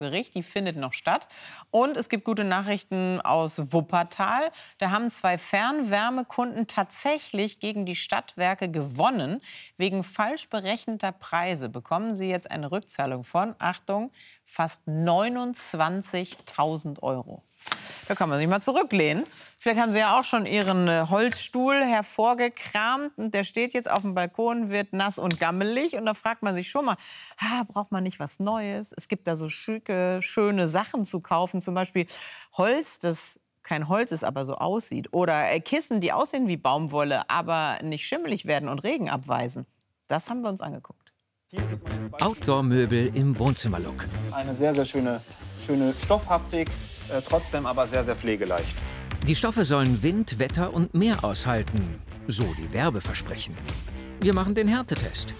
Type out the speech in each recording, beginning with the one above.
Gericht, die findet noch statt. Und es gibt gute Nachrichten aus Wuppertal. Da haben 2 Fernwärmekunden tatsächlich gegen die Stadtwerke gewonnen. Wegen falsch berechneter Preise bekommen sie jetzt eine Rückzahlung von, Achtung, fast 29.000 Euro. Da kann man sich mal zurücklehnen. Vielleicht haben Sie ja auch schon Ihren Holzstuhl hervorgekramt. Und der steht jetzt auf dem Balkon, wird nass und gammelig. Und da fragt man sich schon mal, braucht man nicht was Neues? Es gibt da so schicke, schöne Sachen zu kaufen. Zum Beispiel Holz, das kein Holz ist, aber so aussieht. Oder Kissen, die aussehen wie Baumwolle, aber nicht schimmelig werden und Regen abweisen. Das haben wir uns angeguckt. Outdoor-Möbel im Wohnzimmerlook. Eine sehr, sehr schöne Stoffhaptik, trotzdem aber sehr, sehr pflegeleicht. Die Stoffe sollen Wind, Wetter und Meer aushalten. So die Werbeversprechen. Wir machen den Härtetest.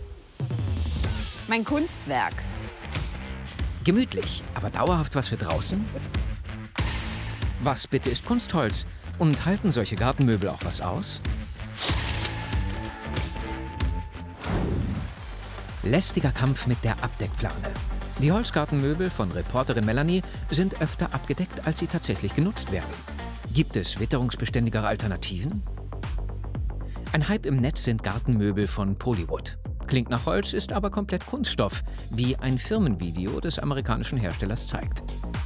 Mein Kunstwerk. Gemütlich, aber dauerhaft was für draußen? Was bitte ist Kunstholz? Und halten solche Gartenmöbel auch was aus? Lästiger Kampf mit der Abdeckplane. Die Holzgartenmöbel von Reporterin Melanie sind öfter abgedeckt, als sie tatsächlich genutzt werden. Gibt es witterungsbeständigere Alternativen? Ein Hype im Netz sind Gartenmöbel von Polywood. Klingt nach Holz, ist aber komplett Kunststoff, wie ein Firmenvideo des amerikanischen Herstellers zeigt.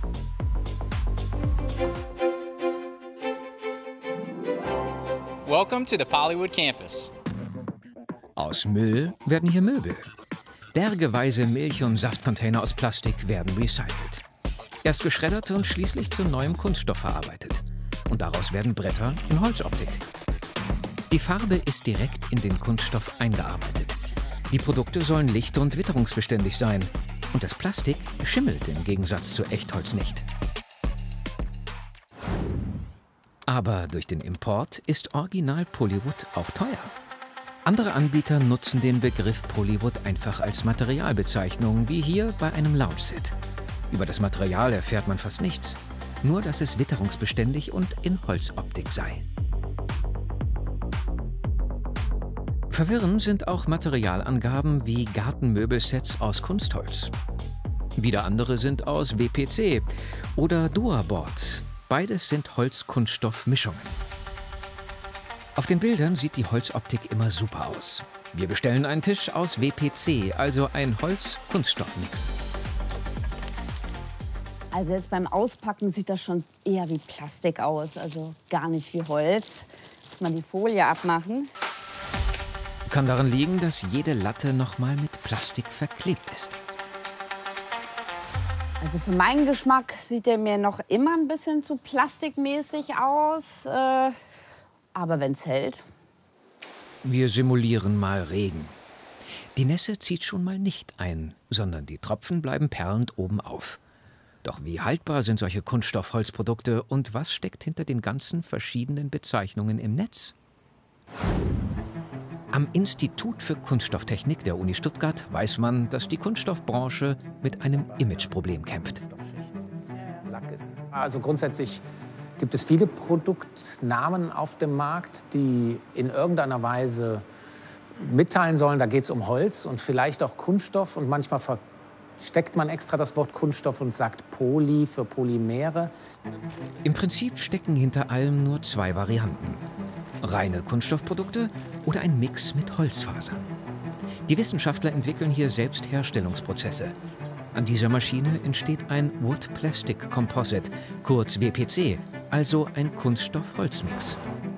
Welcome to the Polywood campus. Aus Müll werden hier Möbel. Bergeweise Milch- und Saftcontainer aus Plastik werden recycelt. Erst geschreddert und schließlich zu neuem Kunststoff verarbeitet. Und daraus werden Bretter in Holzoptik. Die Farbe ist direkt in den Kunststoff eingearbeitet. Die Produkte sollen licht- und witterungsbeständig sein. Und das Plastik schimmelt im Gegensatz zu Echtholz nicht. Aber durch den Import ist Original Polywood auch teuer. Andere Anbieter nutzen den Begriff Polywood einfach als Materialbezeichnung, wie hier bei einem Lounge-Set. Über das Material erfährt man fast nichts, nur dass es witterungsbeständig und in Holzoptik sei. Verwirrend sind auch Materialangaben wie Gartenmöbelsets aus Kunstholz. Wieder andere sind aus WPC oder Duaboard. Beides sind Holz-Kunststoff-Mischungen. Auf den Bildern sieht die Holzoptik immer super aus. Wir bestellen einen Tisch aus WPC, also ein Holz-Kunststoff-Mix. Also jetzt beim Auspacken sieht das schon eher wie Plastik aus, also gar nicht wie Holz. Muss man die Folie abmachen. Kann daran liegen, dass jede Latte nochmal mit Plastik verklebt ist. Also für meinen Geschmack sieht der mir noch immer ein bisschen zu plastikmäßig aus. Aber wenn es hält. Wir simulieren mal Regen. Die Nässe zieht schon mal nicht ein, sondern die Tropfen bleiben perlend oben auf. Doch wie haltbar sind solche Kunststoff-Holzprodukte und was steckt hinter den ganzen verschiedenen Bezeichnungen im Netz? Am Institut für Kunststofftechnik der Uni Stuttgart weiß man, dass die Kunststoffbranche mit einem Imageproblem kämpft. Also grundsätzlich gibt es viele Produktnamen auf dem Markt, die in irgendeiner Weise mitteilen sollen, da geht es um Holz und vielleicht auch Kunststoff. Und manchmal versteckt man extra das Wort Kunststoff und sagt Poly für Polymere. Im Prinzip stecken hinter allem nur 2 Varianten. Reine Kunststoffprodukte oder ein Mix mit Holzfasern. Die Wissenschaftler entwickeln hier selbst Herstellungsprozesse. An dieser Maschine entsteht ein Wood Plastic Composite, kurz WPC, also ein Kunststoff-Holzmix.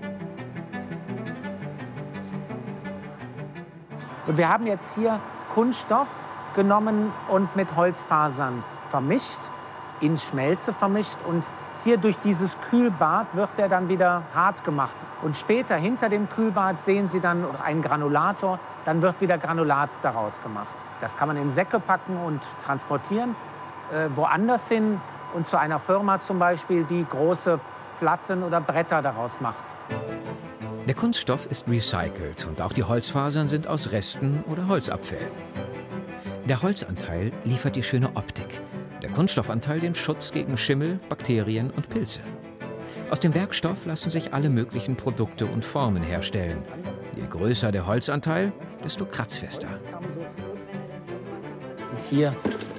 Und wir haben jetzt hier Kunststoff genommen und mit Holzfasern vermischt, in Schmelze vermischt. Und hier durch dieses Kühlbad wird er dann wieder hart gemacht. Und später hinter dem Kühlbad sehen Sie dann einen Granulator. Dann wird wieder Granulat daraus gemacht. Das kann man in Säcke packen und transportieren, woanders hin. Und zu einer Firma zum Beispiel, die große Platten oder Bretter daraus macht. Der Kunststoff ist recycelt und auch die Holzfasern sind aus Resten oder Holzabfällen. Der Holzanteil liefert die schöne Optik, der Kunststoffanteil den Schutz gegen Schimmel, Bakterien und Pilze. Aus dem Werkstoff lassen sich alle möglichen Produkte und Formen herstellen. Je größer der Holzanteil, desto kratzfester. Und hier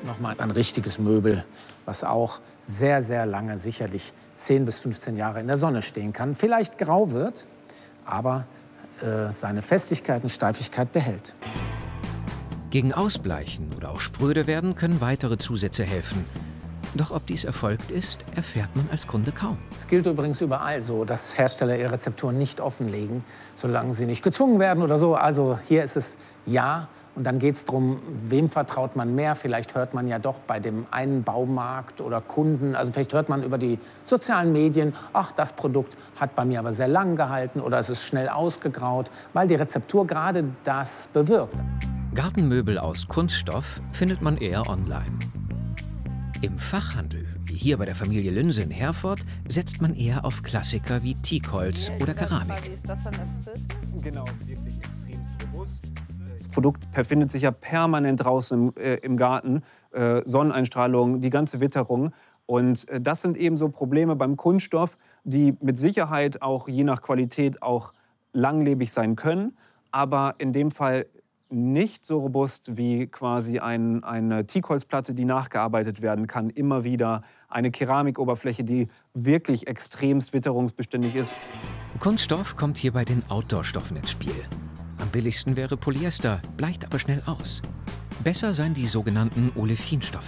nochmal ein richtiges Möbel, was auch sehr, sehr lange, sicherlich 10 bis 15 Jahre in der Sonne stehen kann. Vielleicht grau wird, aber seine Festigkeit und Steifigkeit behält. Gegen Ausbleichen oder auch spröde werden können weitere Zusätze helfen. Doch ob dies erfolgt ist, erfährt man als Kunde kaum. Es gilt übrigens überall so, dass Hersteller ihre Rezepturen nicht offenlegen, solange sie nicht gezwungen werden oder so. Also hier ist es ja. Und dann geht es darum, wem vertraut man mehr. Vielleicht hört man ja doch bei dem einen Baumarkt oder Kunden, also vielleicht hört man über die sozialen Medien, ach, das Produkt hat bei mir aber sehr lang gehalten oder es ist schnell ausgegraut, weil die Rezeptur gerade das bewirkt. Gartenmöbel aus Kunststoff findet man eher online. Im Fachhandel, wie hier bei der Familie Lünse in Herford, setzt man eher auf Klassiker wie Teakholz oder Keramik. Ist das dann das Filter? Genau, wirklich extrem robust. Das Produkt befindet sich ja permanent draußen im Garten. Sonneneinstrahlung, die ganze Witterung. Und das sind eben so Probleme beim Kunststoff, die mit Sicherheit auch je nach Qualität auch langlebig sein können, aber in dem Fall nicht so robust wie quasi eine Teakholzplatte, die nachgearbeitet werden kann, immer wieder. Eine Keramikoberfläche, die wirklich extremst witterungsbeständig ist. Kunststoff kommt hier bei den Outdoor-Stoffen ins Spiel. Am billigsten wäre Polyester, bleicht aber schnell aus. Besser seien die sogenannten Olefinstoffe.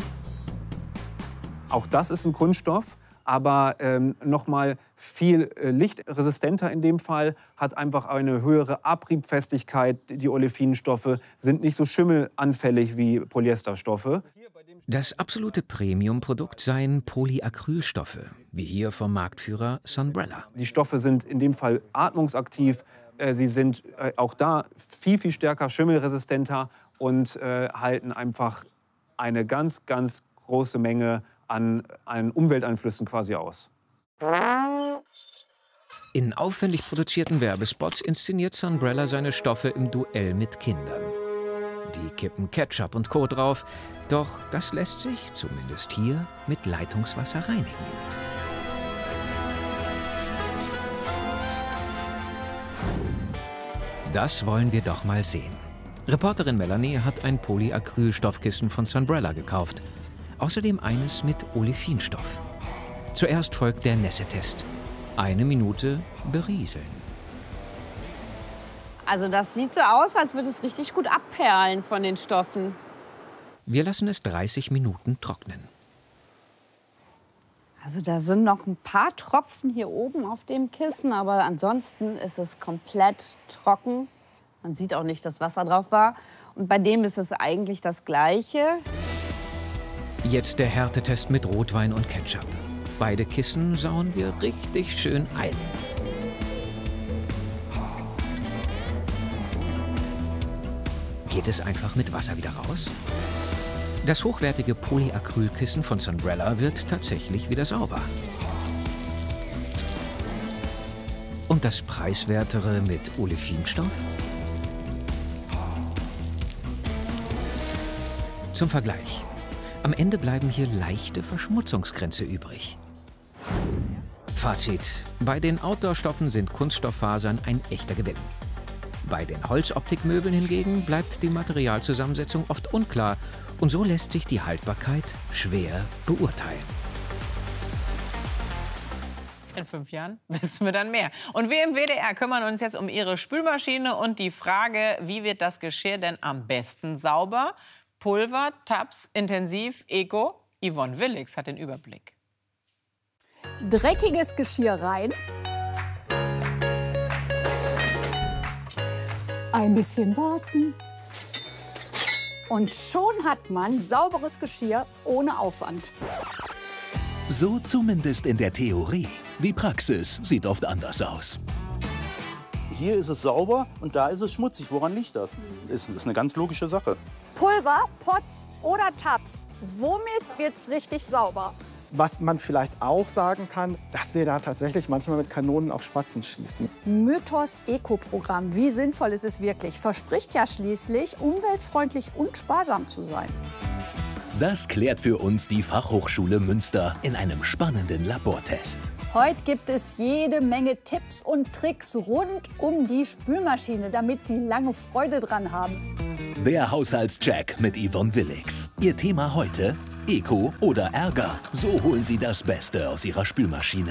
Auch das ist ein Kunststoff, aber noch mal viel lichtresistenter in dem Fall, hat einfach eine höhere Abriebfestigkeit. Die Olefinstoffe sind nicht so schimmelanfällig wie Polyesterstoffe. Das absolute Premium-Produkt seien Polyacrylstoffe, wie hier vom Marktführer Sunbrella. Die Stoffe sind in dem Fall atmungsaktiv. Sie sind auch da viel, viel stärker schimmelresistenter und halten einfach eine ganz, ganz große Menge an Umwelteinflüssen quasi aus. In aufwendig produzierten Werbespots inszeniert Sunbrella seine Stoffe im Duell mit Kindern. Die kippen Ketchup und Co. drauf, doch das lässt sich, zumindest hier, mit Leitungswasser reinigen. Das wollen wir doch mal sehen. Reporterin Melanie hat ein Polyacrylstoffkissen von Sunbrella gekauft. Außerdem eines mit Olefinstoff. Zuerst folgt der Nässetest. 1 Minute berieseln. Also das sieht so aus, als würde es richtig gut abperlen von den Stoffen. Wir lassen es 30 Minuten trocknen. Also da sind noch ein paar Tropfen hier oben auf dem Kissen, aber ansonsten ist es komplett trocken. Man sieht auch nicht, dass Wasser drauf war. Und bei dem ist es eigentlich das Gleiche. Jetzt der Härtetest mit Rotwein und Ketchup. Beide Kissen sauen wir richtig schön ein. Geht es einfach mit Wasser wieder raus? Das hochwertige Polyacrylkissen von Sunbrella wird tatsächlich wieder sauber. Und das preiswertere mit Olefinstoff? Zum Vergleich. Am Ende bleiben hier leichte Verschmutzungsgrenze übrig. Fazit: Bei den Outdoor-Stoffen sind Kunststofffasern ein echter Gewinn. Bei den Holzoptikmöbeln hingegen bleibt die Materialzusammensetzung oft unklar und so lässt sich die Haltbarkeit schwer beurteilen. In 5 Jahren wissen wir dann mehr. Und wir im WDR kümmern uns jetzt um Ihre Spülmaschine und die Frage, wie wird das Geschirr denn am besten sauber? Pulver, Tabs, intensiv, Eco? Yvonne Willix hat den Überblick. Dreckiges Geschirr rein. Ein bisschen warten. Und schon hat man sauberes Geschirr ohne Aufwand. So zumindest in der Theorie. Die Praxis sieht oft anders aus. Hier ist es sauber und da ist es schmutzig. Woran liegt das? Das ist eine ganz logische Sache. Pulver, Pots oder Tabs. Womit wird's richtig sauber? Was man vielleicht auch sagen kann, dass wir da tatsächlich manchmal mit Kanonen auf Spatzen schießen. Mythos Eco-Programm. Wie sinnvoll ist es wirklich? Verspricht ja schließlich, umweltfreundlich und sparsam zu sein. Das klärt für uns die Fachhochschule Münster in einem spannenden Labortest. Heute gibt es jede Menge Tipps und Tricks rund um die Spülmaschine, damit Sie lange Freude dran haben. Der Haushaltscheck mit Yvonne Willix. Ihr Thema heute: Eco oder Ärger. So holen Sie das Beste aus Ihrer Spülmaschine.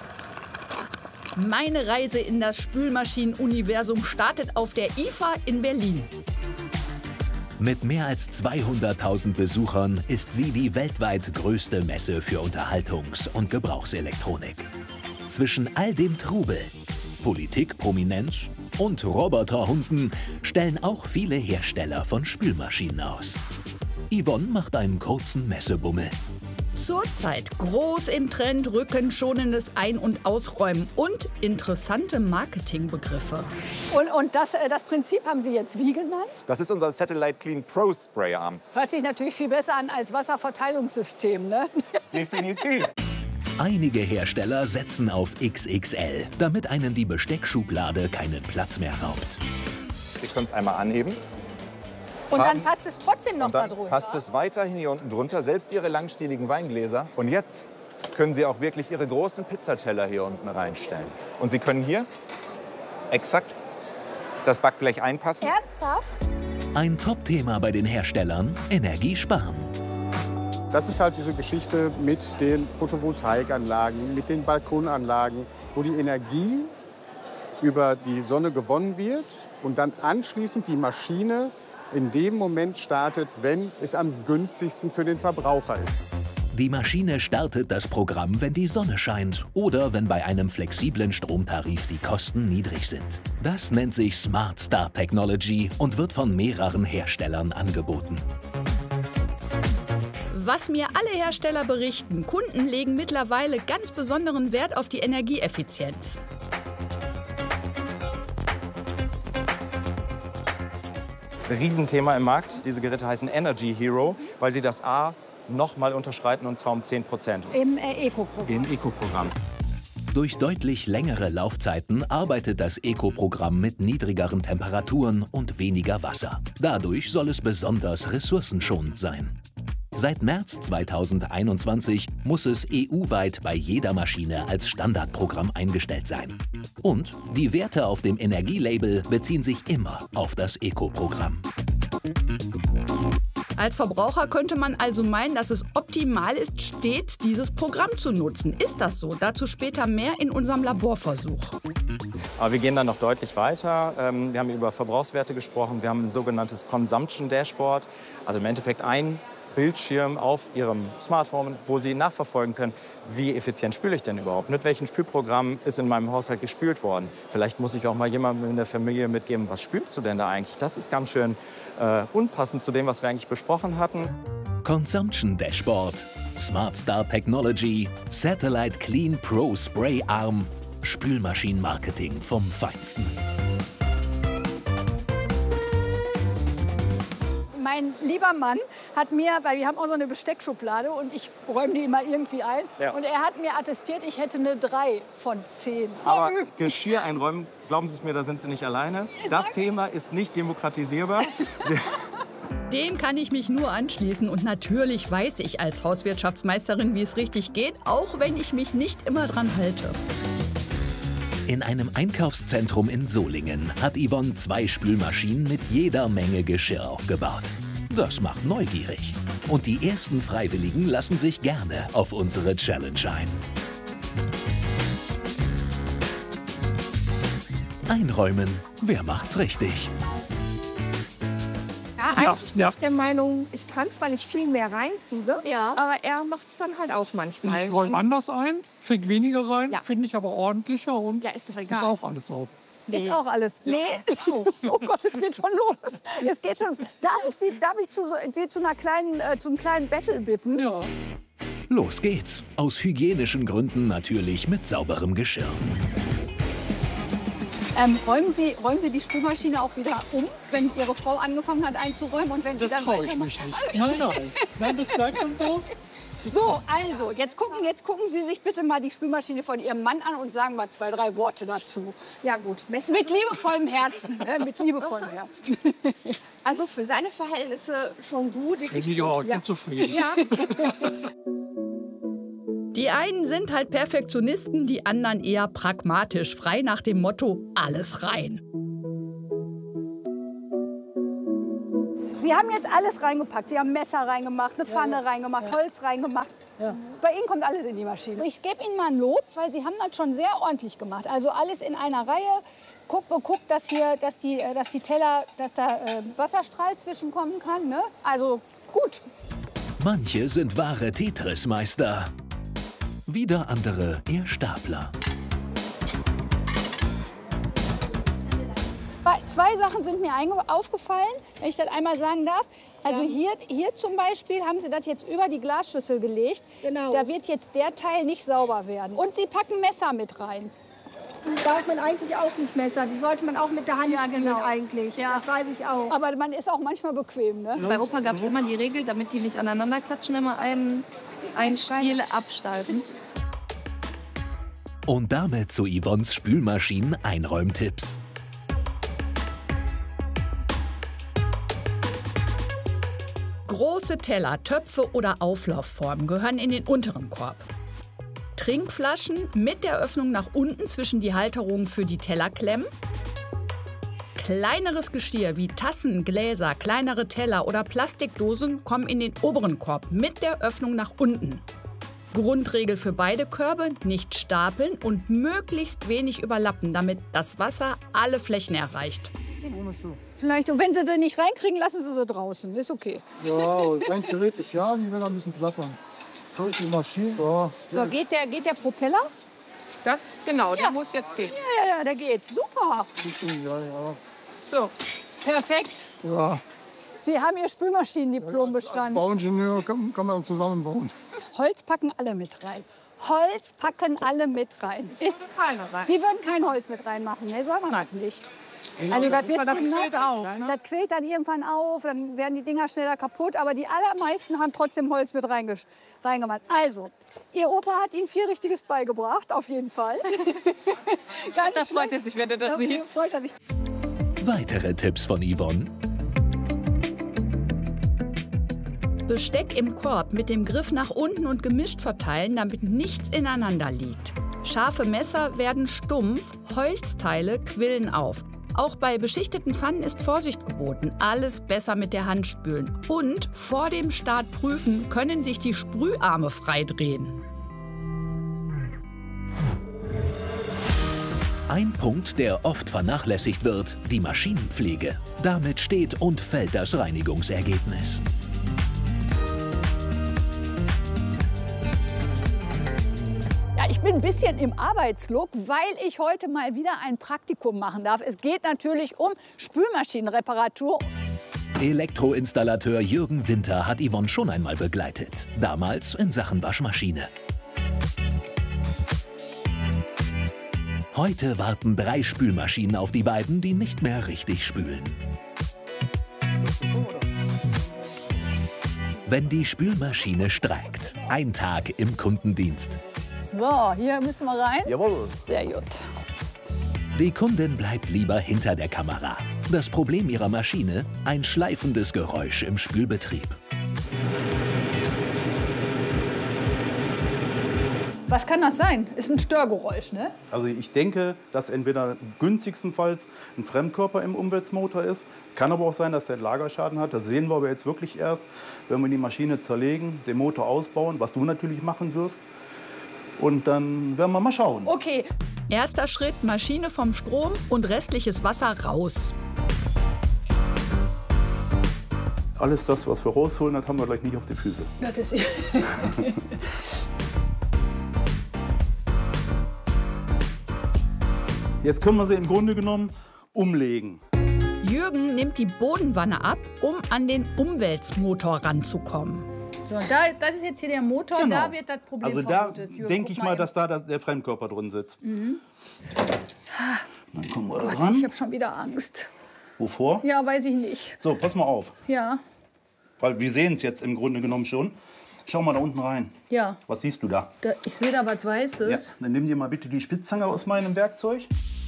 Meine Reise in das Spülmaschinenuniversum startet auf der IFA in Berlin. Mit mehr als 200.000 Besuchern ist sie die weltweit größte Messe für Unterhaltungs- und Gebrauchselektronik. Zwischen all dem Trubel, Politik, Prominenz und Roboterhunden stellen auch viele Hersteller von Spülmaschinen aus. Yvonne macht einen kurzen Messebummel. Zurzeit groß im Trend rückenschonendes Ein- und Ausräumen und interessante Marketingbegriffe. Und das Prinzip haben Sie jetzt wie genannt? Das ist unser Satellite Clean Pro Spray Arm. Hört sich natürlich viel besser an als Wasserverteilungssystem, ne? Definitiv. Einige Hersteller setzen auf XXL, damit einem die Besteckschublade keinen Platz mehr raubt. Sie können es einmal anheben. Und dann passt es trotzdem noch Und dann da drunter. passt es weiterhin hier unten drunter, selbst Ihre langstieligen Weingläser. Und jetzt können Sie auch wirklich Ihre großen Pizzateller hier unten reinstellen. Und Sie können hier exakt das Backblech einpassen. Ernsthaft? Ein Top-Thema bei den Herstellern: Energiesparen. Das ist halt diese Geschichte mit den Photovoltaikanlagen, mit den Balkonanlagen, wo die Energie über die Sonne gewonnen wird und dann anschließend die Maschine in dem Moment startet, wenn es am günstigsten für den Verbraucher ist. Die Maschine startet das Programm, wenn die Sonne scheint oder wenn bei einem flexiblen Stromtarif die Kosten niedrig sind. Das nennt sich Smart Start Technology und wird von mehreren Herstellern angeboten. Was mir alle Hersteller berichten, Kunden legen mittlerweile ganz besonderen Wert auf die Energieeffizienz. Riesenthema im Markt. Diese Geräte heißen Energy Hero, weil sie das A noch mal unterschreiten, und zwar um 10%. Im Eco-Programm. Im Eco-Programm. Durch deutlich längere Laufzeiten arbeitet das Eco-Programm mit niedrigeren Temperaturen und weniger Wasser. Dadurch soll es besonders ressourcenschonend sein. Seit März 2021 muss es EU-weit bei jeder Maschine als Standardprogramm eingestellt sein. Und die Werte auf dem Energielabel beziehen sich immer auf das Eco-Programm. Als Verbraucher könnte man also meinen, dass es optimal ist, stets dieses Programm zu nutzen. Ist das so? Dazu später mehr in unserem Laborversuch. Aber wir gehen dann noch deutlich weiter. Wir haben über Verbrauchswerte gesprochen. Wir haben ein sogenanntes Consumption Dashboard. Also im Endeffekt ein Bildschirm auf Ihrem Smartphone, wo Sie nachverfolgen können, wie effizient spüle ich denn überhaupt? Mit welchem Spülprogramm ist in meinem Haushalt gespült worden? Vielleicht muss ich auch mal jemandem in der Familie mitgeben, was spülst du denn da eigentlich? Das ist ganz schön unpassend zu dem, was wir eigentlich besprochen hatten. Consumption Dashboard, Smart Start Technology, Satellite Clean Pro Spray Arm, Spülmaschinenmarketing vom Feinsten. Mein lieber Mann hat mir, weil wir haben auch so eine Besteckschublade und ich räume die immer irgendwie ein. Ja. Und er hat mir attestiert, ich hätte eine 3 von 10. Aber Geschirr einräumen, glauben Sie es mir, da sind Sie nicht alleine. Das Thema ist nicht demokratisierbar. Dem kann ich mich nur anschließen. Und natürlich weiß ich als Hauswirtschaftsmeisterin, wie es richtig geht, auch wenn ich mich nicht immer dran halte. In einem Einkaufszentrum in Solingen hat Yvonne 2 Spülmaschinen mit jeder Menge Geschirr aufgebaut. Das macht neugierig. Und die ersten Freiwilligen lassen sich gerne auf unsere Challenge ein. Einräumen, wer macht's richtig? Ja, ich bin der Meinung, ich kann es, weil ich viel mehr reinkriege. Ja. Aber er macht es dann halt auch manchmal. Ich räume anders ein, kriege weniger rein, finde ich aber ordentlicher und ist doch egal. ist auch alles sauber. Ist auch alles. Nee. Oh Gott, es geht schon los. Es geht schon. Darf ich Sie zu einem kleinen Battle bitten? Ja. Los geht's. Aus hygienischen Gründen natürlich mit sauberem Geschirr. Räumen Sie die Spülmaschine auch wieder um, wenn Ihre Frau angefangen hat einzuräumen und wenn Sie dann weitermachen? Das traue ich mich nicht. Nein, das bleibt schon so. So, also, jetzt gucken Sie sich bitte mal die Spülmaschine von Ihrem Mann an und sagen mal 2, 3 Worte dazu. Ja gut. Mit liebevollem Herzen. Mit liebevollem Herzen. Also für seine Verhältnisse schon gut. Bin ich auch zufrieden. Ja. Die einen sind halt Perfektionisten, die anderen eher pragmatisch, frei nach dem Motto, alles rein. Sie haben jetzt alles reingepackt. Sie haben Messer reingemacht, eine Pfanne reingemacht, Holz reingemacht. Ja. Bei Ihnen kommt alles in die Maschine. Ich gebe Ihnen mal ein Lob, weil Sie haben das schon sehr ordentlich gemacht. Also alles in einer Reihe. Guckt, dass die Teller, dass da Wasserstrahl zwischenkommen kann. Ne? Also gut. Manche sind wahre Tetris-Meister. Wieder andere eher Stapler. Zwei Sachen sind mir aufgefallen, wenn ich das einmal sagen darf. Also hier zum Beispiel haben Sie das jetzt über die Glasschüssel gelegt. Genau. Da wird jetzt der Teil nicht sauber werden. Und Sie packen Messer mit rein. Die darf man eigentlich auch nicht Messer. Die sollte man auch mit der Hand spielen eigentlich. Ja. Das weiß ich auch. Aber man ist auch manchmal bequem, ne? Bei Opa gab es immer die Regel, damit die nicht aneinander klatschen, immer ein Stiel abschneiden. Und damit zu Yvonnes Spülmaschinen-Einräumtipps. Große Teller, Töpfe oder Auflaufformen gehören in den unteren Korb. Trinkflaschen mit der Öffnung nach unten zwischen die Halterungen für die Teller klemmen. Kleineres Geschirr wie Tassen, Gläser, kleinere Teller oder Plastikdosen kommen in den oberen Korb mit der Öffnung nach unten. Grundregel für beide Körbe: nicht stapeln und möglichst wenig überlappen, damit das Wasser alle Flächen erreicht. Vielleicht, und wenn Sie sie nicht reinkriegen, lassen Sie sie draußen. Ist okay. Ja, rein theoretisch ja, die werden ein bisschen plattern. So ist die Maschine. So, geht der Propeller? Das, genau, der muss jetzt gehen. Ja, der geht. Super. Ja, ja. So, perfekt. Ja. Sie haben Ihr Spülmaschinendiplom bestanden. Als Bauingenieur kann man zusammenbauen. Holz packen alle mit rein. Holz packen alle mit rein. Sie würden kein Holz mit reinmachen. Ne, soll man halt nicht. Also das wird zu nass. Das quillt dann irgendwann auf, dann werden die Dinger schneller kaputt. Aber die allermeisten haben trotzdem Holz mit reingemacht. Also, Ihr Opa hat Ihnen 4 Richtiges beigebracht, auf jeden Fall. Da freut er sich, wenn er das sieht. Weitere Tipps von Yvonne. Besteck im Korb mit dem Griff nach unten und gemischt verteilen, damit nichts ineinander liegt. Scharfe Messer werden stumpf, Holzteile quillen auf. Auch bei beschichteten Pfannen ist Vorsicht geboten. Alles besser mit der Hand spülen. Und vor dem Start prüfen, können sich die Sprüharme freidrehen. Ein Punkt, der oft vernachlässigt wird: die Maschinenpflege. Damit steht und fällt das Reinigungsergebnis. Ja, ich bin ein bisschen im Arbeitslook, weil ich heute mal wieder ein Praktikum machen darf. Es geht natürlich um Spülmaschinenreparatur. Elektroinstallateur Jürgen Winter hat Yvonne schon einmal begleitet. Damals in Sachen Waschmaschine. Heute warten 3 Spülmaschinen auf die beiden, die nicht mehr richtig spülen. Wenn die Spülmaschine streikt. Ein Tag im Kundendienst. So, hier müssen wir rein. Jawohl. Sehr gut. Die Kundin bleibt lieber hinter der Kamera. Das Problem ihrer Maschine: ein schleifendes Geräusch im Spülbetrieb. Was kann das sein? Ist ein Störgeräusch, ne? Also ich denke, dass entweder günstigstenfalls ein Fremdkörper im Umweltmotor ist. Kann aber auch sein, dass der Lagerschaden hat. Das sehen wir aber jetzt wirklich erst, wenn wir die Maschine zerlegen, den Motor ausbauen, was du natürlich machen wirst. Und dann werden wir mal schauen. Okay. Erster Schritt: Maschine vom Strom und restliches Wasser raus. Alles das, was wir rausholen, das haben wir gleich nicht auf die Füße. Das ist Jetzt können wir sie im Grunde genommen umlegen. Jürgen nimmt die Bodenwanne ab, um an den Umweltmotor ranzukommen. So, das ist jetzt hier der Motor, Genau. Da wird das Problem Also vermutet. da Jürgen, denke ich guck mal, dass da der Fremdkörper drin sitzt. Mhm. Dann kommen wir Gott, ran. ich habe schon wieder Angst. Wovor? Ja, weiß ich nicht. So, pass mal auf. Ja, Weil wir sehen es jetzt im Grunde genommen schon. Schau mal da unten rein. ja. Was siehst du da? Ich sehe da was Weißes. Ja, dann nimm dir mal bitte die Spitzzange aus meinem Werkzeug.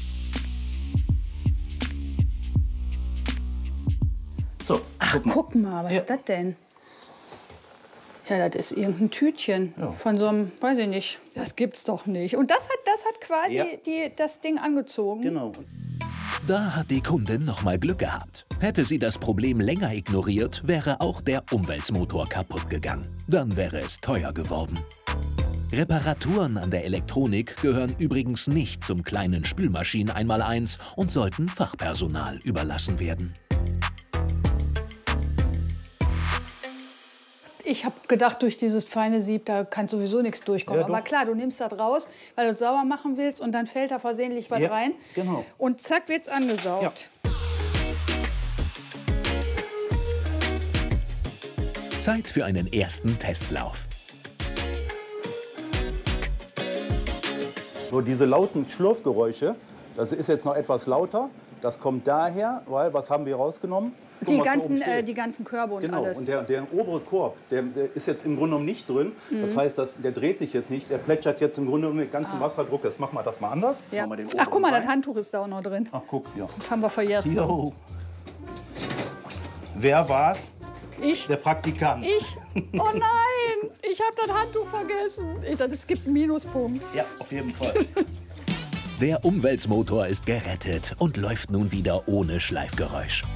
So, Ach, guck mal, was ist das denn? Ja, das ist irgendein Tütchen von so einem, weiß ich nicht. Das gibt's doch nicht. Und das hat quasi Ja. das Ding angezogen. Genau. Da hat die Kundin noch mal Glück gehabt. Hätte sie das Problem länger ignoriert, wäre auch der Umweltmotor kaputt gegangen. Dann wäre es teuer geworden. Reparaturen an der Elektronik gehören übrigens nicht zum kleinen Spülmaschinen 1x1 und sollten Fachpersonal überlassen werden. Ich habe gedacht, durch dieses feine Sieb, da kann sowieso nichts durchkommen. Ja, aber klar, du nimmst das raus, weil du es sauber machen willst und dann fällt da versehentlich was rein. Genau. Und zack, wird's angesaugt. Ja. Zeit für einen ersten Testlauf. So, diese lauten Schlurfgeräusche, das ist jetzt noch etwas lauter. Das kommt daher, weil, was haben wir rausgenommen? Die ganzen Körbe und genau. alles. Und der obere Korb, der ist jetzt im Grunde genommen nicht drin. Das heißt, der dreht sich jetzt nicht. Der plätschert jetzt im Grunde genommen mit ganzem Wasserdruck. Jetzt machen wir das mal anders. Ja. Ach, guck mal, das Handtuch ist da auch noch drin. Ach, guck, ja. Das haben wir verjährt. Jo. Wer war's? Ich. Der Praktikant. Ich? Oh nein, ich habe das Handtuch vergessen. Es gibt einen Minuspunkt. Ja, auf jeden Fall. Der Umweltmotor ist gerettet und läuft nun wieder ohne Schleifgeräusch.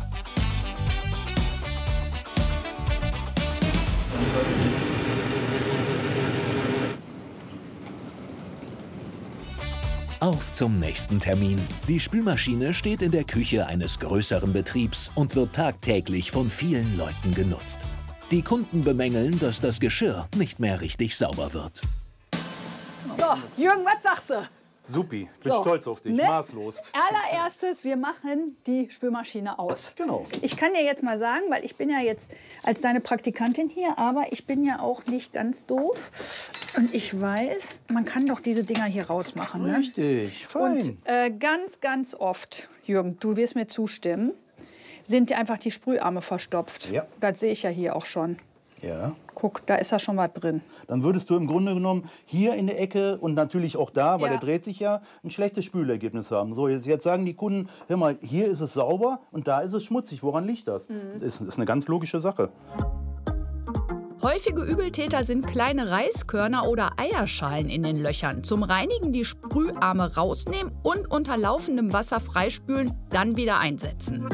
Auf zum nächsten Termin. Die Spülmaschine steht in der Küche eines größeren Betriebs und wird tagtäglich von vielen Leuten genutzt. Die Kunden bemängeln, dass das Geschirr nicht mehr richtig sauber wird. So, Jürgen, was sagst du? Supi, ich bin stolz auf dich, maßlos. Allererstes, wir machen die Spülmaschine aus. Genau. Ich kann dir jetzt mal sagen, weil ich bin ja jetzt als deine Praktikantin hier, aber ich bin ja auch nicht ganz doof. Und ich weiß, man kann doch diese Dinger hier rausmachen. Ne? Richtig, fein. Und ganz, ganz oft, Jürgen, du wirst mir zustimmen, sind einfach die Sprüharme verstopft. Ja. Das sehe ich ja hier auch schon. Ja. Guck, da ist ja schon was drin. Dann würdest du im Grunde genommen hier in der Ecke und natürlich auch da, weil der dreht sich ja, ein schlechtes Spülergebnis haben. So, jetzt sagen die Kunden, hör mal, hier ist es sauber und da ist es schmutzig. Woran liegt das? Das ist eine ganz logische Sache. Häufige Übeltäter sind kleine Reiskörner oder Eierschalen in den Löchern. Zum Reinigen die Sprüharme rausnehmen und unter laufendem Wasser freispülen, dann wieder einsetzen.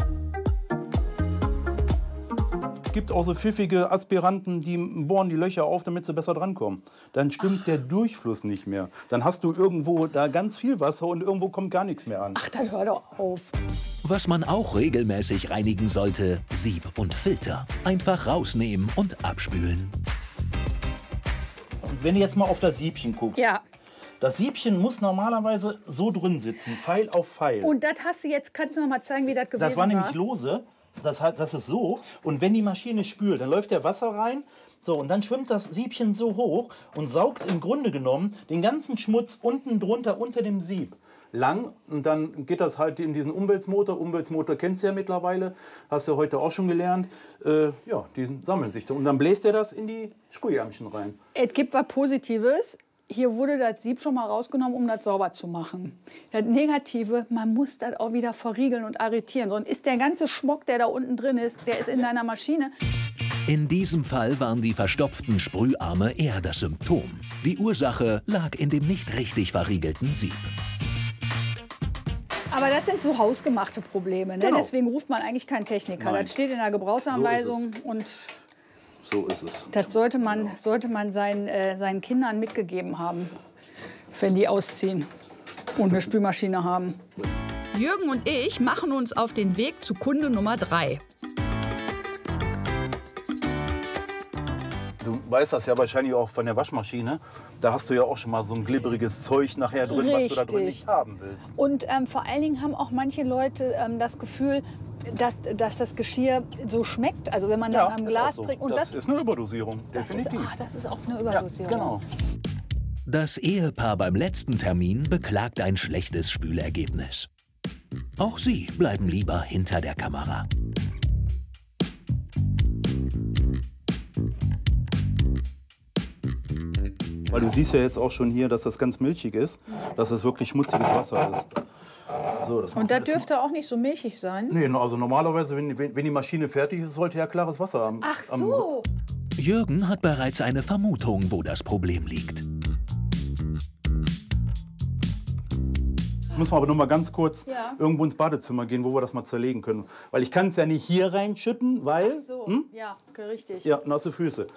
Es gibt auch so pfiffige Aspiranten, die bohren die Löcher auf, damit sie besser drankommen. Dann stimmt der Durchfluss nicht mehr. Dann hast du irgendwo da ganz viel Wasser und irgendwo kommt gar nichts mehr an. Ach, dann hör doch auf. Was man auch regelmäßig reinigen sollte, Sieb und Filter. Einfach rausnehmen und abspülen. Und wenn du jetzt mal auf das Siebchen guckst. Ja. Das Siebchen muss normalerweise so drin sitzen, Pfeil auf Pfeil. Und das hast du jetzt, kannst du noch mal zeigen, wie das gewesen war? Das war nämlich lose. Das ist so. Und wenn die Maschine spült, dann läuft der Wasser rein. So, und dann schwimmt das Siebchen so hoch und saugt im Grunde genommen den ganzen Schmutz unten drunter unter dem Sieb lang. Und dann geht das halt in diesen Umweltmotor. Umweltmotor kennst du ja mittlerweile, hast du ja heute auch schon gelernt. Ja, die sammeln sich da. Und dann bläst er das in die Sprühärmchen rein. Es gibt was Positives. Hier wurde das Sieb schon mal rausgenommen, um das sauber zu machen. Das Negative, man muss das auch wieder verriegeln und arretieren. Sonst ist der ganze Schmuck, der da unten drin ist, der ist in deiner Maschine. In diesem Fall waren die verstopften Sprüharme eher das Symptom. Die Ursache lag in dem nicht richtig verriegelten Sieb. Aber das sind so hausgemachte Probleme. Ne? Genau. Deswegen ruft man eigentlich keinen Techniker. Nein. Das steht in der Gebrauchsanweisung. So und so ist es. das sollte man seinen Kindern mitgegeben haben, wenn die ausziehen und eine Spülmaschine haben. Jürgen und ich machen uns auf den Weg zu Kunde Nummer 3. Du weißt das ja wahrscheinlich auch von der Waschmaschine. Da hast du ja auch schon mal so ein glibberiges Zeug nachher drin, was du da drin nicht haben willst. Und vor allen Dingen haben auch manche Leute das Gefühl, dass das Geschirr so schmeckt. Also wenn man dann am Glas so. trinkt. Und das ist eine Überdosierung, definitiv. Das ist auch eine Überdosierung. Ja, genau. Das Ehepaar beim letzten Termin beklagt ein schlechtes Spülergebnis. Auch sie bleiben lieber hinter der Kamera. Weil du siehst ja jetzt auch schon hier, dass das ganz milchig ist, dass das wirklich schmutziges Wasser ist. So, und das dürfte auch nicht so milchig sein? Nee, also normalerweise, wenn die Maschine fertig ist, sollte ja klares Wasser haben. Ach so. Jürgen hat bereits eine Vermutung, wo das Problem liegt. Müssen wir aber noch mal ganz kurz Ja. irgendwo ins Badezimmer gehen, wo wir das mal zerlegen können. Weil ich kann es ja nicht hier reinschütten, weil... Ach so, ja, richtig. Ja, nasse Füße.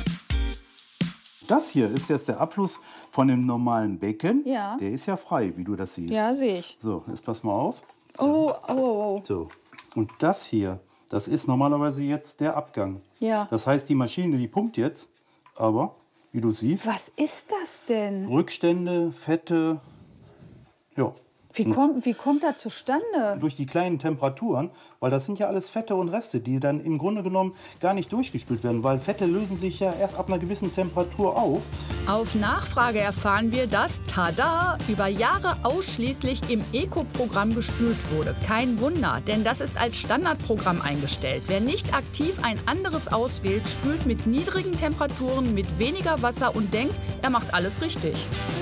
Das hier ist jetzt der Abfluss von dem normalen Becken. Ja. Der ist ja frei, wie du das siehst. Ja, sehe ich. So, jetzt pass mal auf. Oh, oh, oh. So. Und das hier, das ist normalerweise jetzt der Abgang. Ja. Das heißt, die Maschine, die pumpt jetzt, aber, wie du siehst, Was ist das denn? Rückstände, Fette, ja. Wie kommt das zustande? Durch die kleinen Temperaturen, weil das sind ja alles Fette und Reste, die dann im Grunde genommen gar nicht durchgespült werden, weil Fette lösen sich ja erst ab einer gewissen Temperatur auf. Auf Nachfrage erfahren wir, dass, tada, über Jahre ausschließlich im Eco-Programm gespült wurde. Kein Wunder, denn das ist als Standardprogramm eingestellt. Wer nicht aktiv ein anderes auswählt, spült mit niedrigen Temperaturen, mit weniger Wasser und denkt, er macht alles richtig.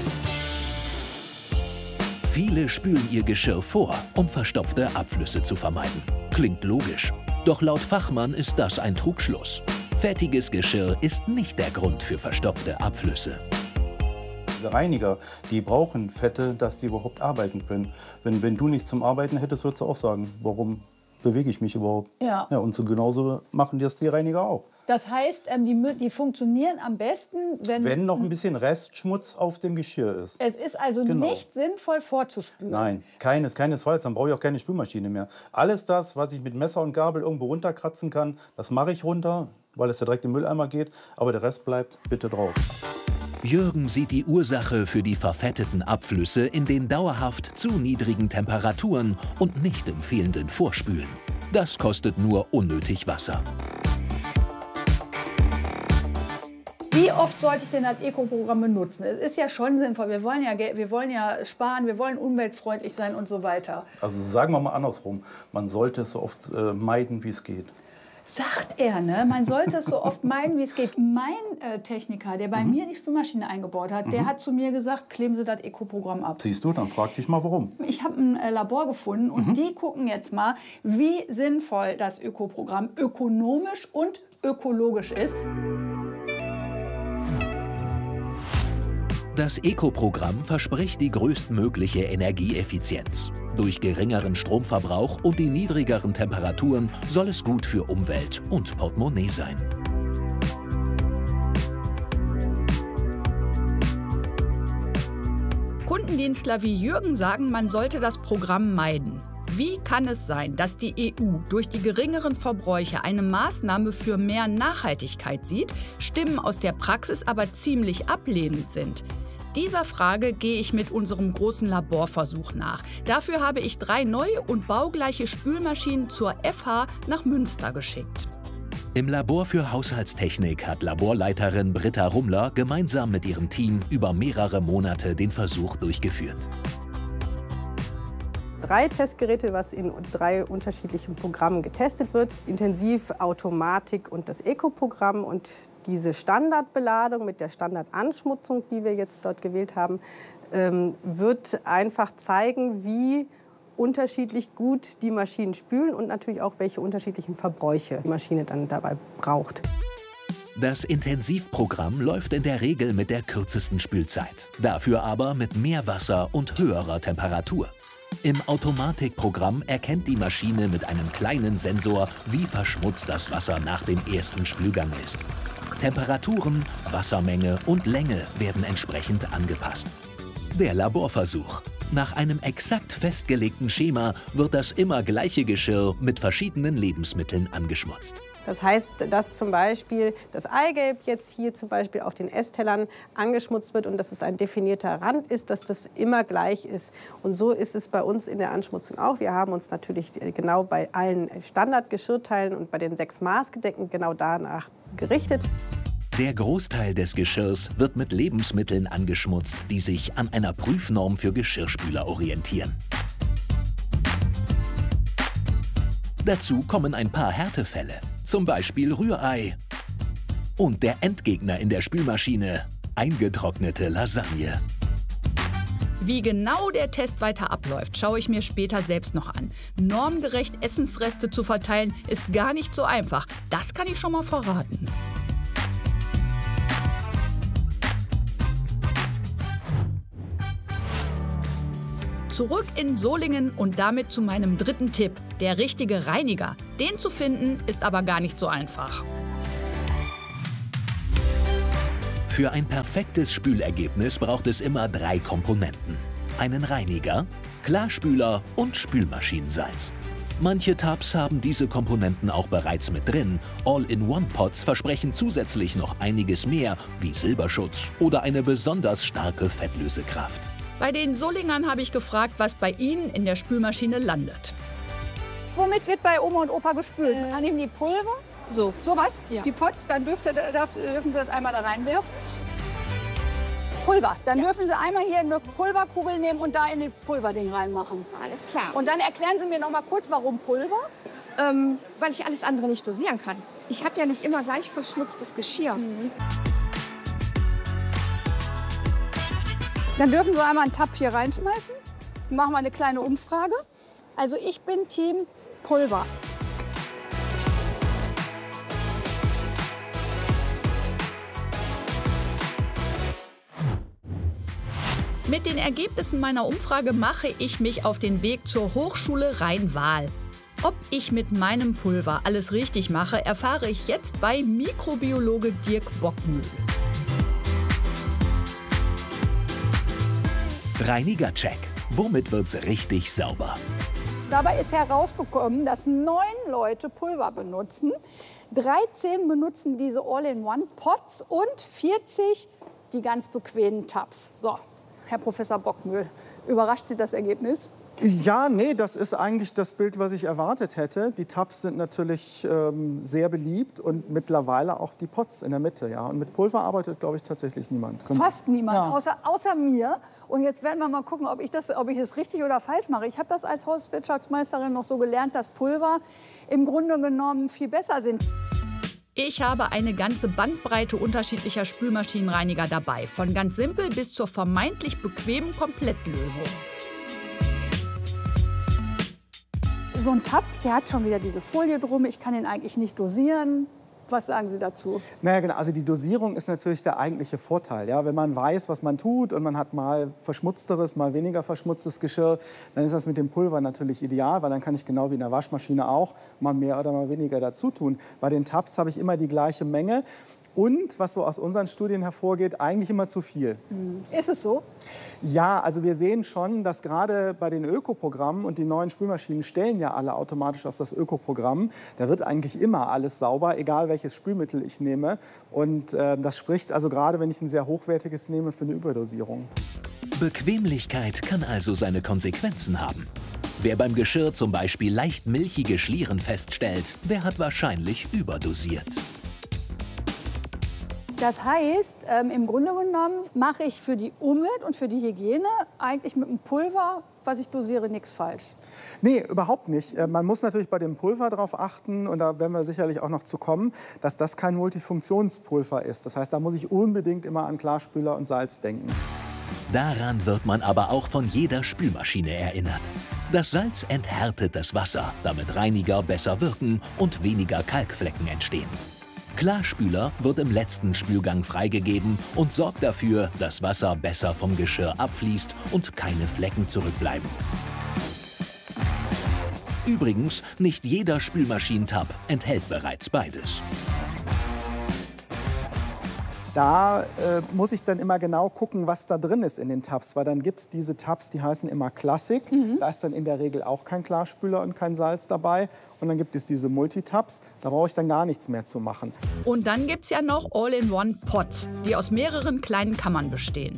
Viele spülen ihr Geschirr vor, um verstopfte Abflüsse zu vermeiden. Klingt logisch. Doch laut Fachmann ist das ein Trugschluss. Fettiges Geschirr ist nicht der Grund für verstopfte Abflüsse. Diese Reiniger, die brauchen Fette, dass die überhaupt arbeiten können. Wenn du nichts zum Arbeiten hättest, würdest du auch sagen, warum bewege ich mich überhaupt? Ja. Ja, und so genauso machen das die Reiniger auch. Das heißt, die funktionieren am besten, Wenn noch ein bisschen Restschmutz auf dem Geschirr ist. Es ist also Genau. nicht sinnvoll vorzuspülen. Nein, keinesfalls. Dann brauche ich auch keine Spülmaschine mehr. Alles das, was ich mit Messer und Gabel irgendwo runterkratzen kann, das mache ich runter, weil es ja direkt in den Mülleimer geht. Aber der Rest bleibt bitte drauf. Jürgen sieht die Ursache für die verfetteten Abflüsse in den dauerhaft zu niedrigen Temperaturen und nicht im fehlenden Vorspülen. Das kostet nur unnötig Wasser. Wie oft sollte ich denn das Eco-Programm benutzen? Es ist ja schon sinnvoll. Wir wollen ja sparen, wir wollen umweltfreundlich sein und so weiter. Also sagen wir mal andersrum. Man sollte es so oft meiden, wie es geht. Sagt er, ne? Man sollte es so oft meiden, wie es geht. Mein Techniker, der bei mir die Spülmaschine eingebaut hat, der hat zu mir gesagt, kleben Sie das Eco-Programm ab. Siehst du, dann frag dich mal, warum. Ich habe ein Labor gefunden und die gucken jetzt mal, wie sinnvoll das Öko-Programm ökonomisch und ökologisch ist. Das Eco-Programm verspricht die größtmögliche Energieeffizienz. Durch geringeren Stromverbrauch und die niedrigeren Temperaturen soll es gut für Umwelt und Portemonnaie sein. Kundendienstler wie Jürgen sagen, man sollte das Programm meiden. Wie kann es sein, dass die EU durch die geringeren Verbräuche eine Maßnahme für mehr Nachhaltigkeit sieht, Stimmen aus der Praxis aber ziemlich ablehnend sind? Dieser Frage gehe ich mit unserem großen Laborversuch nach. Dafür habe ich 3 neue und baugleiche Spülmaschinen zur FH nach Münster geschickt. Im Labor für Haushaltstechnik hat Laborleiterin Britta Rummler gemeinsam mit ihrem Team über mehrere Monate den Versuch durchgeführt. 3 Testgeräte, was in 3 unterschiedlichen Programmen getestet wird. Intensiv, Automatik und das Eco-Programm. Und diese Standardbeladung mit der Standardanschmutzung, die wir jetzt dort gewählt haben, wird einfach zeigen, wie unterschiedlich gut die Maschinen spülen und natürlich auch, welche unterschiedlichen Verbräuche die Maschine dann dabei braucht. Das Intensivprogramm läuft in der Regel mit der kürzesten Spülzeit, dafür aber mit mehr Wasser und höherer Temperatur. Im Automatikprogramm erkennt die Maschine mit einem kleinen Sensor, wie verschmutzt das Wasser nach dem ersten Spülgang ist. Temperaturen, Wassermenge und Länge werden entsprechend angepasst. Der Laborversuch. Nach einem exakt festgelegten Schema wird das immer gleiche Geschirr mit verschiedenen Lebensmitteln angeschmutzt. Das heißt, dass zum Beispiel das Eigelb jetzt hier zum Beispiel auf den Esstellern angeschmutzt wird und dass es ein definierter Rand ist, dass das immer gleich ist. Und so ist es bei uns in der Anschmutzung auch. Wir haben uns natürlich genau bei allen Standardgeschirrteilen und bei den 6 Maßgedecken genau danach gerichtet. Der Großteil des Geschirrs wird mit Lebensmitteln angeschmutzt, die sich an einer Prüfnorm für Geschirrspüler orientieren. Dazu kommen ein paar Härtefälle, zum Beispiel Rührei. Und der Endgegner in der Spülmaschine, eingetrocknete Lasagne. Wie genau der Test weiter abläuft, schaue ich mir später selbst noch an. Normgerecht Essensreste zu verteilen, ist gar nicht so einfach. Das kann ich schon mal verraten. Zurück in Solingen und damit zu meinem dritten Tipp, der richtige Reiniger. Den zu finden ist aber gar nicht so einfach. Für ein perfektes Spülergebnis braucht es immer 3 Komponenten. Einen Reiniger, Klarspüler und Spülmaschinensalz. Manche Tubs haben diese Komponenten auch bereits mit drin. All-in-One-Pots versprechen zusätzlich noch einiges mehr, wie Silberschutz oder eine besonders starke Fettlösekraft. Bei den Solingern habe ich gefragt, was bei ihnen in der Spülmaschine landet. Womit wird bei Oma und Opa gespült? Nehmen die Pulver? So. Sowas? Ja. Die Pots, dann dürfen Sie das einmal da reinwerfen. Pulver. Dann dürfen Sie einmal hier eine Pulverkugel nehmen und da in das Pulverding reinmachen. Alles klar. Und dann erklären Sie mir noch mal kurz, warum Pulver? Weil ich alles andere nicht dosieren kann. Ich habe ja nicht immer gleich verschmutztes Geschirr. Dann dürfen Sie einmal einen Tab hier reinschmeißen. Machen wir eine kleine Umfrage. Also ich bin Team Pulver. Mit den Ergebnissen meiner Umfrage mache ich mich auf den Weg zur Hochschule Rhein-Waal. Ob ich mit meinem Pulver alles richtig mache, erfahre ich jetzt bei Mikrobiologe Dirk Bockmühl. Reinigercheck. Womit wird's richtig sauber? Dabei ist herausgekommen, dass 9 Leute Pulver benutzen, 13 benutzen diese All-in-One-Pots und 40 die ganz bequemen Tabs. So, Herr Professor Bockmühl, überrascht Sie das Ergebnis? Ja, nee, das ist eigentlich das Bild, was ich erwartet hätte. Die Tabs sind natürlich sehr beliebt und mittlerweile auch die Pots in der Mitte. Ja. Und mit Pulver arbeitet, glaube ich, tatsächlich niemand. Fast niemand, Ja. außer mir. Und jetzt werden wir mal gucken, ob ich es richtig oder falsch mache. Ich habe das als Hauswirtschaftsmeisterin noch so gelernt, dass Pulver im Grunde genommen viel besser sind. Ich habe eine ganze Bandbreite unterschiedlicher Spülmaschinenreiniger dabei. Von ganz simpel bis zur vermeintlich bequemen Komplettlösung. So ein Tab, der hat schon wieder diese Folie drum. Ich kann ihn eigentlich nicht dosieren. Was sagen Sie dazu? Naja, genau. Also die Dosierung ist natürlich der eigentliche Vorteil. Ja? Wenn man weiß, was man tut und man hat mal verschmutzteres, mal weniger verschmutztes Geschirr, dann ist das mit dem Pulver natürlich ideal, weil dann kann ich genau wie in der Waschmaschine auch mal mehr oder mal weniger dazu tun. Bei den Tabs habe ich immer die gleiche Menge. Und, was so aus unseren Studien hervorgeht, eigentlich immer zu viel. Ist es so? Ja, also wir sehen schon, dass gerade bei den Ökoprogrammen, und die neuen Spülmaschinen stellen ja alle automatisch auf das Ökoprogramm, da wird eigentlich immer alles sauber, egal welches Spülmittel ich nehme. Und das spricht also gerade, wenn ich ein sehr hochwertiges nehme, für eine Überdosierung. Bequemlichkeit kann also seine Konsequenzen haben. Wer beim Geschirr zum Beispiel leicht milchige Schlieren feststellt, der hat wahrscheinlich überdosiert. Das heißt, im Grunde genommen mache ich für die Umwelt und für die Hygiene eigentlich mit dem Pulver, was ich dosiere, nichts falsch. Nee, überhaupt nicht. Man muss natürlich bei dem Pulver darauf achten, und da werden wir sicherlich auch noch zu kommen, dass das kein Multifunktionspulver ist. Das heißt, da muss ich unbedingt immer an Klarspüler und Salz denken. Daran wird man aber auch von jeder Spülmaschine erinnert. Das Salz enthärtet das Wasser, damit Reiniger besser wirken und weniger Kalkflecken entstehen. Klarspüler wird im letzten Spülgang freigegeben und sorgt dafür, dass Wasser besser vom Geschirr abfließt und keine Flecken zurückbleiben. Übrigens, nicht jeder Spülmaschinentab enthält bereits beides. Da muss ich dann immer genau gucken, was da drin ist in den Tabs. Weil dann gibt es diese Tabs, die heißen immer Classic. Da ist dann in der Regel auch kein Klarspüler und kein Salz dabei. Und dann gibt es diese Multitabs. Da brauche ich dann gar nichts mehr zu machen. Und dann gibt es ja noch All-in-One-Pots, die aus mehreren kleinen Kammern bestehen.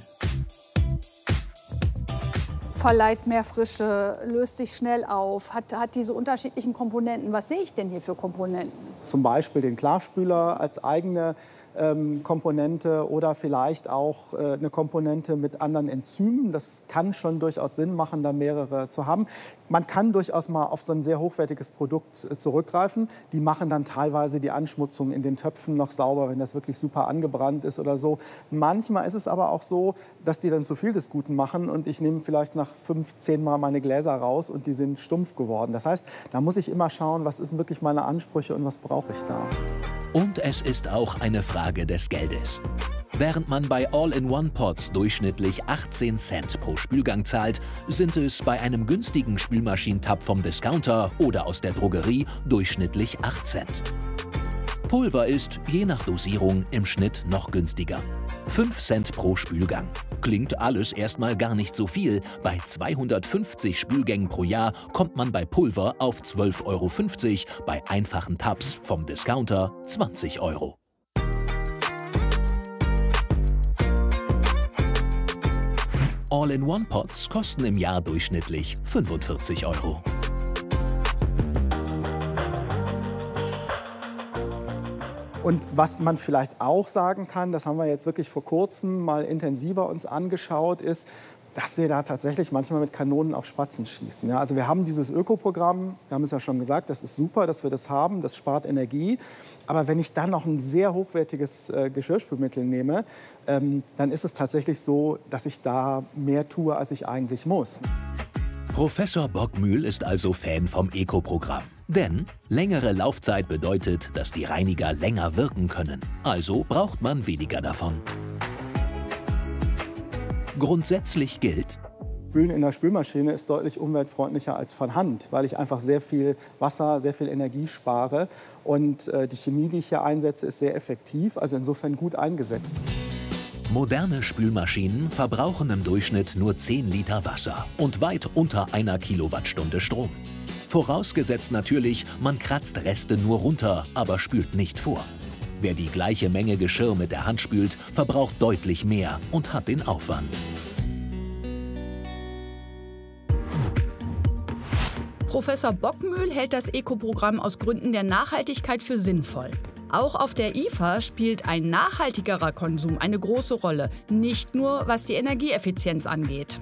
Verleiht mehr Frische, löst sich schnell auf, hat diese unterschiedlichen Komponenten. Was sehe ich denn hier für Komponenten? Zum Beispiel den Klarspüler als eigene Komponente oder vielleicht auch eine Komponente mit anderen Enzymen. Das kann schon durchaus Sinn machen, da mehrere zu haben. Man kann durchaus mal auf so ein sehr hochwertiges Produkt zurückgreifen. Die machen dann teilweise die Anschmutzung in den Töpfen noch sauber, wenn das wirklich super angebrannt ist oder so. Manchmal ist es aber auch so, dass die dann zu viel des Guten machen und ich nehme vielleicht nach 5-10 Mal meine Gläser raus und die sind stumpf geworden. Das heißt, da muss ich immer schauen, was sind wirklich meine Ansprüche und was brauche ich da. Und es ist auch eine Frage des Geldes. Während man bei All-in-One-Pots durchschnittlich 18 Cent pro Spülgang zahlt, sind es bei einem günstigen Spülmaschinentab vom Discounter oder aus der Drogerie durchschnittlich 8 Cent. Pulver ist, je nach Dosierung, im Schnitt noch günstiger. 5 Cent pro Spülgang. Klingt alles erstmal gar nicht so viel. Bei 250 Spülgängen pro Jahr kommt man bei Pulver auf 12,50 €, bei einfachen Tabs vom Discounter 20 €. All-in-One-Pots kosten im Jahr durchschnittlich 45 €. Und was man vielleicht auch sagen kann, das haben wir jetzt wirklich vor kurzem mal intensiver uns angeschaut, ist, dass wir da tatsächlich manchmal mit Kanonen auf Spatzen schießen. Ja, also wir haben dieses Ökoprogramm, wir haben es ja schon gesagt, das ist super, dass wir das haben, das spart Energie. Aber wenn ich dann noch ein sehr hochwertiges Geschirrspülmittel nehme, dann ist es tatsächlich so, dass ich da mehr tue, als ich eigentlich muss. Professor Bockmühl ist also Fan vom Eco-Programm. Denn längere Laufzeit bedeutet, dass die Reiniger länger wirken können. Also braucht man weniger davon. Grundsätzlich gilt: Spülen in der Spülmaschine ist deutlich umweltfreundlicher als von Hand, weil ich einfach sehr viel Wasser, sehr viel Energie spare. Und die Chemie, die ich hier einsetze, ist sehr effektiv, also insofern gut eingesetzt. Moderne Spülmaschinen verbrauchen im Durchschnitt nur 10 Liter Wasser und weit unter einer Kilowattstunde Strom. Vorausgesetzt natürlich, man kratzt Reste nur runter, aber spült nicht vor. Wer die gleiche Menge Geschirr mit der Hand spült, verbraucht deutlich mehr und hat den Aufwand. Professor Bockmühl hält das Eco-Programm aus Gründen der Nachhaltigkeit für sinnvoll. Auch auf der IFA spielt ein nachhaltigerer Konsum eine große Rolle, nicht nur was die Energieeffizienz angeht.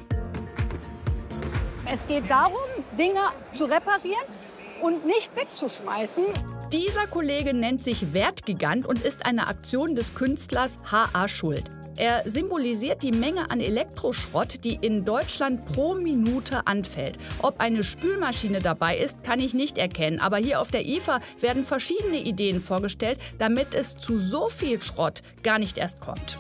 Es geht darum, Dinge zu reparieren und nicht wegzuschmeißen. Dieser Kollege nennt sich Wertgigant und ist eine Aktion des Künstlers H.A. Schuld. Er symbolisiert die Menge an Elektroschrott, die in Deutschland pro Minute anfällt. Ob eine Spülmaschine dabei ist, kann ich nicht erkennen. Aber hier auf der IFA werden verschiedene Ideen vorgestellt, damit es zu so viel Schrott gar nicht erst kommt.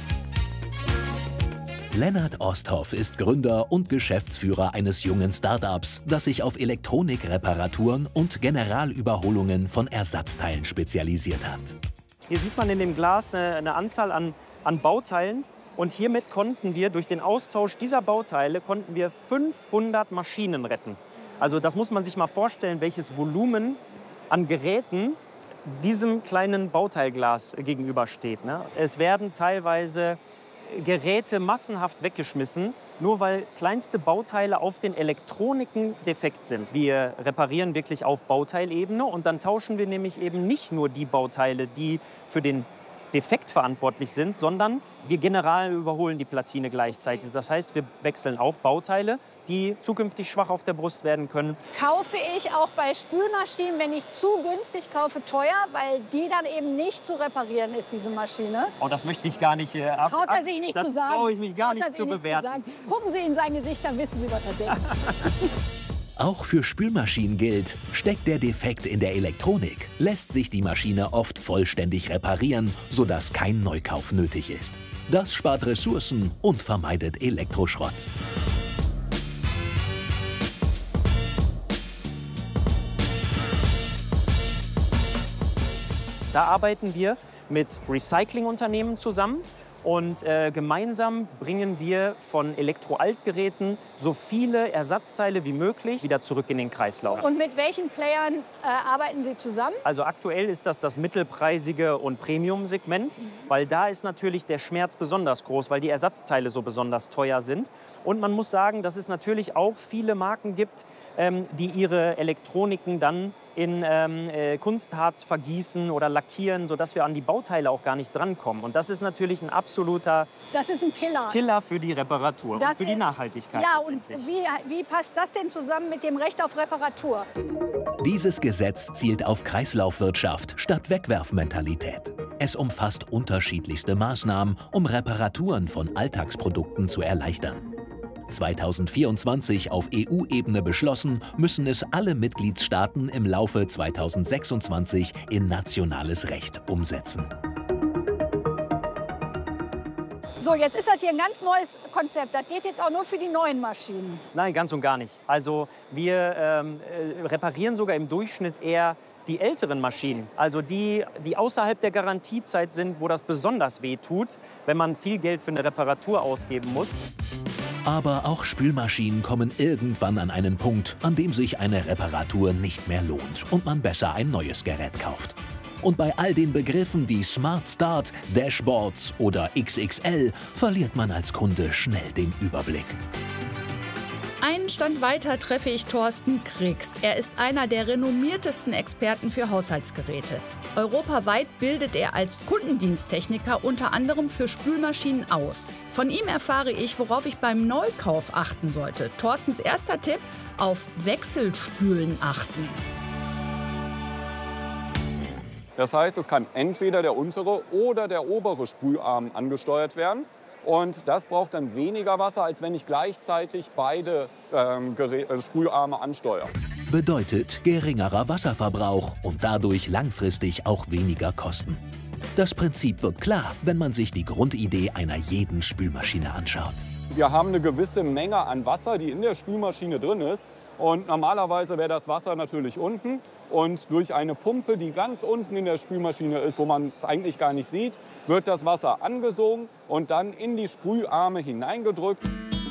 Lennart Osthoff ist Gründer und Geschäftsführer eines jungen Start-ups, das sich auf Elektronikreparaturen und Generalüberholungen von Ersatzteilen spezialisiert hat. Hier sieht man in dem Glas eine Anzahl an Bauteilen. Und hiermit konnten wir durch den Austausch dieser Bauteile 500 Maschinen retten. Also das muss man sich mal vorstellen, welches Volumen an Geräten diesem kleinen Bauteilglas gegenübersteht. Ne? Es werden teilweise Geräte massenhaft weggeschmissen, nur weil kleinste Bauteile auf den Elektroniken defekt sind. Wir reparieren wirklich auf Bauteilebene und dann tauschen wir nämlich eben nicht nur die Bauteile, die für den Defekt verantwortlich sind, sondern wir general überholen die Platine gleichzeitig. Das heißt, wir wechseln auch Bauteile, die zukünftig schwach auf der Brust werden können. Kaufe ich auch bei Spülmaschinen, wenn ich zu günstig kaufe, teuer, weil die dann eben nicht zu reparieren ist, diese Maschine? Oh, das möchte ich gar nicht Traut er sich nicht zu sagen. Das traue ich mich gar nicht zu bewerten. Gucken Sie in sein Gesicht, dann wissen Sie, was er denkt. Auch für Spülmaschinen gilt: Steckt der Defekt in der Elektronik, lässt sich die Maschine oft vollständig reparieren, sodass kein Neukauf nötig ist. Das spart Ressourcen und vermeidet Elektroschrott. Da arbeiten wir mit Recyclingunternehmen zusammen. Und gemeinsam bringen wir von Elektroaltgeräten so viele Ersatzteile wie möglich wieder zurück in den Kreislauf. Und mit welchen Playern arbeiten Sie zusammen? Also aktuell ist das mittelpreisige und Premium-Segment, weil da ist natürlich der Schmerz besonders groß, weil die Ersatzteile so besonders teuer sind. Und man muss sagen, dass es natürlich auch viele Marken gibt, die ihre Elektroniken dann in Kunstharz vergießen oder lackieren, sodass wir an die Bauteile auch gar nicht drankommen. Und das ist natürlich ein absoluter Killer für die Reparatur und für die Nachhaltigkeit. Ja, und wie passt das denn zusammen mit dem Recht auf Reparatur? Dieses Gesetz zielt auf Kreislaufwirtschaft statt Wegwerfmentalität. Es umfasst unterschiedlichste Maßnahmen, um Reparaturen von Alltagsprodukten zu erleichtern. 2024 auf EU-Ebene beschlossen, müssen es alle Mitgliedstaaten im Laufe 2026 in nationales Recht umsetzen. So, jetzt ist das hier ein ganz neues Konzept. Das geht jetzt auch nur für die neuen Maschinen. Nein, ganz und gar nicht. Also wir reparieren sogar im Durchschnitt eher die älteren Maschinen. Also die außerhalb der Garantiezeit sind, wo das besonders weh tut, wenn man viel Geld für eine Reparatur ausgeben muss. Aber auch Spülmaschinen kommen irgendwann an einen Punkt, an dem sich eine Reparatur nicht mehr lohnt und man besser ein neues Gerät kauft. Und bei all den Begriffen wie Smart Start, Dashboards oder XXL verliert man als Kunde schnell den Überblick. Einen Stand weiter treffe ich Thorsten Kriegs. Er ist einer der renommiertesten Experten für Haushaltsgeräte. Europaweit bildet er als Kundendiensttechniker unter anderem für Spülmaschinen aus. Von ihm erfahre ich, worauf ich beim Neukauf achten sollte. Thorstens erster Tipp: auf Wechselspülen achten. Das heißt, es kann entweder der untere oder der obere Sprüharm angesteuert werden. Und das braucht dann weniger Wasser, als wenn ich gleichzeitig beide Sprüharme ansteuere. Bedeutet geringerer Wasserverbrauch und dadurch langfristig auch weniger Kosten. Das Prinzip wird klar, wenn man sich die Grundidee einer jeden Spülmaschine anschaut. Wir haben eine gewisse Menge an Wasser, die in der Spülmaschine drin ist. Und normalerweise wäre das Wasser natürlich unten. Und durch eine Pumpe, die ganz unten in der Spülmaschine ist, wo man es eigentlich gar nicht sieht, wird das Wasser angesogen und dann in die Sprüharme hineingedrückt.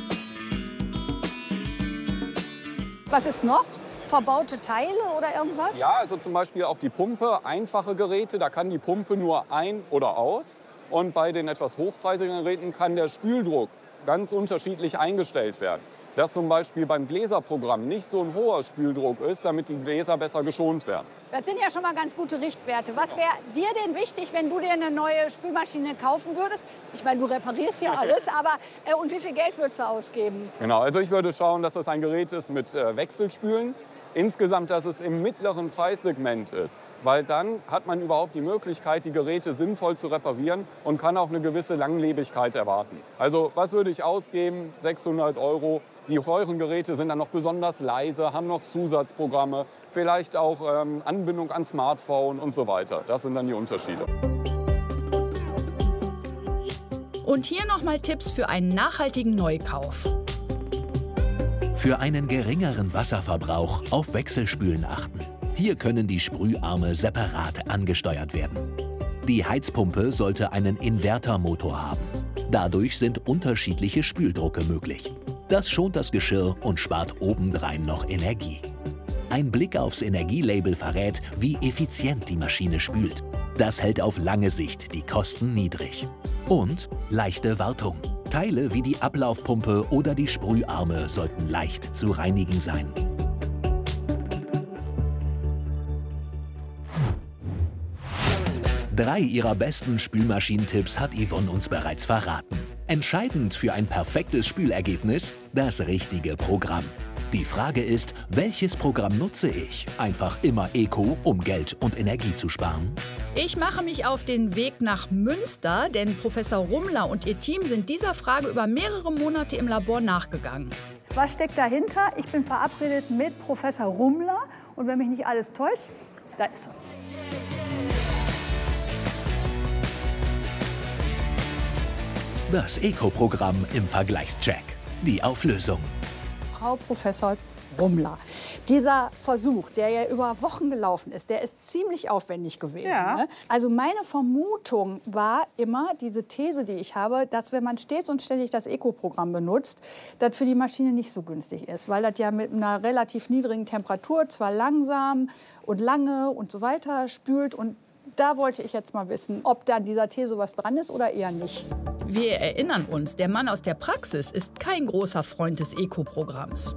Was ist noch? Verbaute Teile oder irgendwas? Ja, also zum Beispiel auch die Pumpe, einfache Geräte, da kann die Pumpe nur ein- oder aus. Und bei den etwas hochpreisigen Geräten kann der Spüldruck ganz unterschiedlich eingestellt werden. Dass zum Beispiel beim Gläserprogramm nicht so ein hoher Spüldruck ist, damit die Gläser besser geschont werden. Das sind ja schon mal ganz gute Richtwerte. Was wäre dir denn wichtig, wenn du dir eine neue Spülmaschine kaufen würdest? Ich meine, du reparierst hier alles, aber und wie viel Geld würdest du ausgeben? Genau, also ich würde schauen, dass das ein Gerät ist mit Wechselspülen. Insgesamt, dass es im mittleren Preissegment ist. Weil dann hat man überhaupt die Möglichkeit, die Geräte sinnvoll zu reparieren und kann auch eine gewisse Langlebigkeit erwarten. Also was würde ich ausgeben? 600 €. Die teuren Geräte sind dann noch besonders leise, haben noch Zusatzprogramme, vielleicht auch Anbindung an Smartphone und so weiter. Das sind dann die Unterschiede. Und hier nochmal Tipps für einen nachhaltigen Neukauf. Für einen geringeren Wasserverbrauch auf Wechselspülen achten. Hier können die Sprüharme separat angesteuert werden. Die Heizpumpe sollte einen Invertermotor haben. Dadurch sind unterschiedliche Spüldrucke möglich. Das schont das Geschirr und spart obendrein noch Energie. Ein Blick aufs Energielabel verrät, wie effizient die Maschine spült. Das hält auf lange Sicht die Kosten niedrig. Und leichte Wartung. Teile wie die Ablaufpumpe oder die Sprüharme sollten leicht zu reinigen sein. Drei ihrer besten Spülmaschinentipps hat Yvonne uns bereits verraten. Entscheidend für ein perfektes Spülergebnis: das richtige Programm. Die Frage ist, welches Programm nutze ich? Einfach immer Eco, um Geld und Energie zu sparen? Ich mache mich auf den Weg nach Münster, denn Professor Rummler und ihr Team sind dieser Frage über mehrere Monate im Labor nachgegangen. Was steckt dahinter? Ich bin verabredet mit Professor Rummler und wenn mich nicht alles täuscht, da ist er. Das Eco-Programm im Vergleichscheck. Die Auflösung. Frau Professor Rummler, dieser Versuch, der ja über Wochen gelaufen ist, der ist ziemlich aufwendig gewesen. Ja. Ne? Also meine Vermutung war immer, diese These, die ich habe, dass wenn man stets und ständig das Eco-Programm benutzt, das für die Maschine nicht so günstig ist, weil das ja mit einer relativ niedrigen Temperatur zwar langsam und lange und so weiter spült und da wollte ich jetzt mal wissen, ob da an dieser These was dran ist oder eher nicht. Wir erinnern uns, der Mann aus der Praxis ist kein großer Freund des Eco-Programms.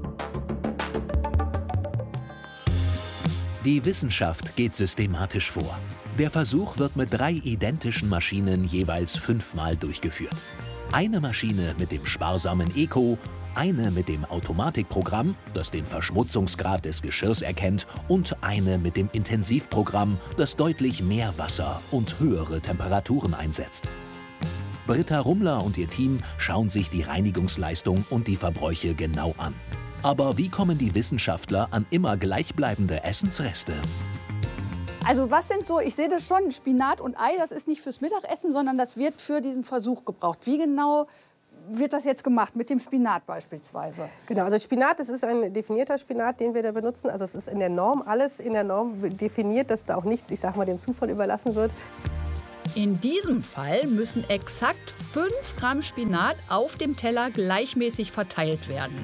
Die Wissenschaft geht systematisch vor. Der Versuch wird mit 3 identischen Maschinen jeweils 5-mal durchgeführt. Eine Maschine mit dem sparsamen Eco, eine mit dem Automatikprogramm, das den Verschmutzungsgrad des Geschirrs erkennt, und eine mit dem Intensivprogramm, das deutlich mehr Wasser und höhere Temperaturen einsetzt. Britta Rummler und ihr Team schauen sich die Reinigungsleistung und die Verbräuche genau an. Aber wie kommen die Wissenschaftler an immer gleichbleibende Essensreste? Also was sind so, ich sehe das schon, Spinat und Ei, das ist nicht fürs Mittagessen, sondern das wird für diesen Versuch gebraucht. Wie genau wird das jetzt gemacht, mit dem Spinat beispielsweise? Genau, also Spinat, das ist ein definierter Spinat, den wir da benutzen. Also es ist in der Norm, alles in der Norm definiert, dass da auch nichts, ich sag mal, dem Zufall überlassen wird. In diesem Fall müssen exakt 5 Gramm Spinat auf dem Teller gleichmäßig verteilt werden.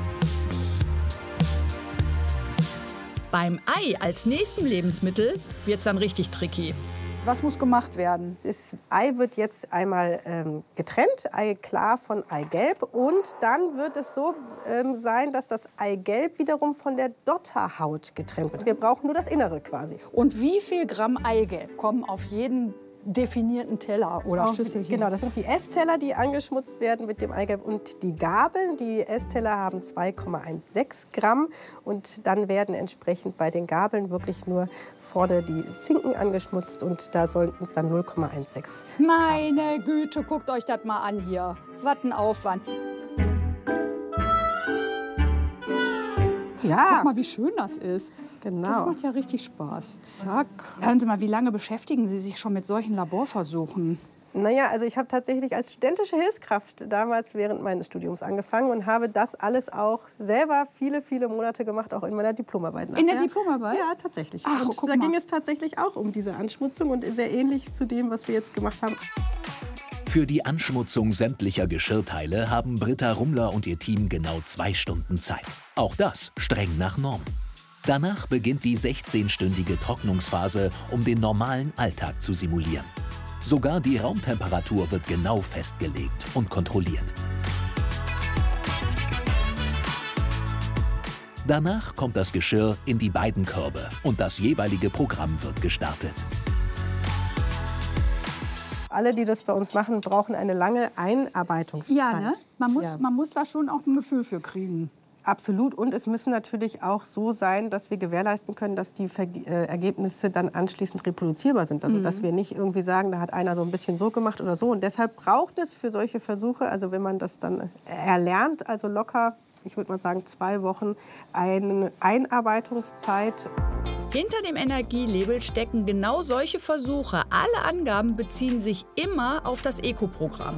Beim Ei als nächstem Lebensmittel wird es dann richtig tricky. Was muss gemacht werden? Das Ei wird jetzt einmal getrennt, Eiklar von Eigelb. Und dann wird es so sein, dass das Eigelb wiederum von der Dotterhaut getrennt wird. Wir brauchen nur das Innere quasi. Und wie viel Gramm Eigelb kommen auf jeden definierten Teller oder Schüsselchen? Genau, das sind die Essteller, die angeschmutzt werden mit dem Eigelb, und die Gabeln. Die Essteller haben 2,16 Gramm und dann werden entsprechend bei den Gabeln wirklich nur vorne die Zinken angeschmutzt und da sollten es dann 0,16. Meine Güte, guckt euch das mal an hier. Was ein Aufwand. Ja. Guck mal, wie schön das ist. Genau. Das macht ja richtig Spaß. Zack. Hören Sie mal, wie lange beschäftigen Sie sich schon mit solchen Laborversuchen? Naja, also ich habe tatsächlich als studentische Hilfskraft damals während meines Studiums angefangen und habe das alles auch selber viele, viele Monate gemacht, auch in meiner Diplomarbeit. In der Diplomarbeit? Ja, tatsächlich. Ach, und da ging es tatsächlich auch um diese Anschmutzung und sehr ähnlich zu dem, was wir jetzt gemacht haben. Für die Anschmutzung sämtlicher Geschirrteile haben Britta Rummler und ihr Team genau 2 Stunden Zeit. Auch das streng nach Norm. Danach beginnt die 16-stündige Trocknungsphase, um den normalen Alltag zu simulieren. Sogar die Raumtemperatur wird genau festgelegt und kontrolliert. Danach kommt das Geschirr in die beiden Körbe und das jeweilige Programm wird gestartet. Alle, die das bei uns machen, brauchen eine lange Einarbeitungszeit. Ja, ne? Man muss da schon auch ein Gefühl für kriegen. Absolut. Und es müssen natürlich auch so sein, dass wir gewährleisten können, dass die Ergebnisse dann anschließend reproduzierbar sind. Also dass wir nicht irgendwie sagen, da hat einer so ein bisschen so gemacht oder so. Und deshalb braucht es für solche Versuche, also wenn man das dann erlernt, also locker, ich würde mal sagen 2 Wochen, eine Einarbeitungszeit. Hinter dem Energielabel stecken genau solche Versuche. Alle Angaben beziehen sich immer auf das Eco-Programm.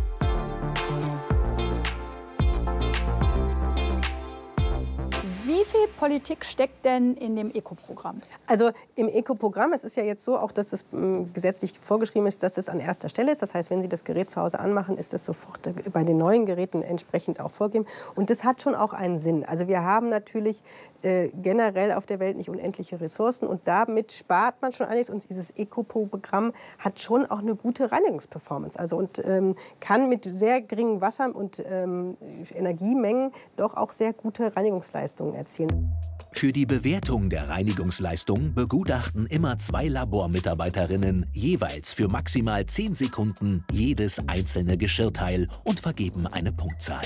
Wie viel Politik steckt denn in dem Eco-Programm? Also im Eco-Programm, es ist ja jetzt so, auch dass es gesetzlich vorgeschrieben ist, dass es an erster Stelle ist. Das heißt, wenn Sie das Gerät zu Hause anmachen, ist das sofort bei den neuen Geräten entsprechend auch vorgegeben. Und das hat schon auch einen Sinn. Also wir haben natürlich generell auf der Welt nicht unendliche Ressourcen und damit spart man schon einiges. Und dieses Eco-Programm hat schon auch eine gute Reinigungsperformance. Also und kann mit sehr geringen Wasser- und Energiemengen doch auch sehr gute Reinigungsleistungen erzielen. Für die Bewertung der Reinigungsleistung begutachten immer 2 Labormitarbeiterinnen jeweils für maximal 10 Sekunden jedes einzelne Geschirrteil und vergeben eine Punktzahl.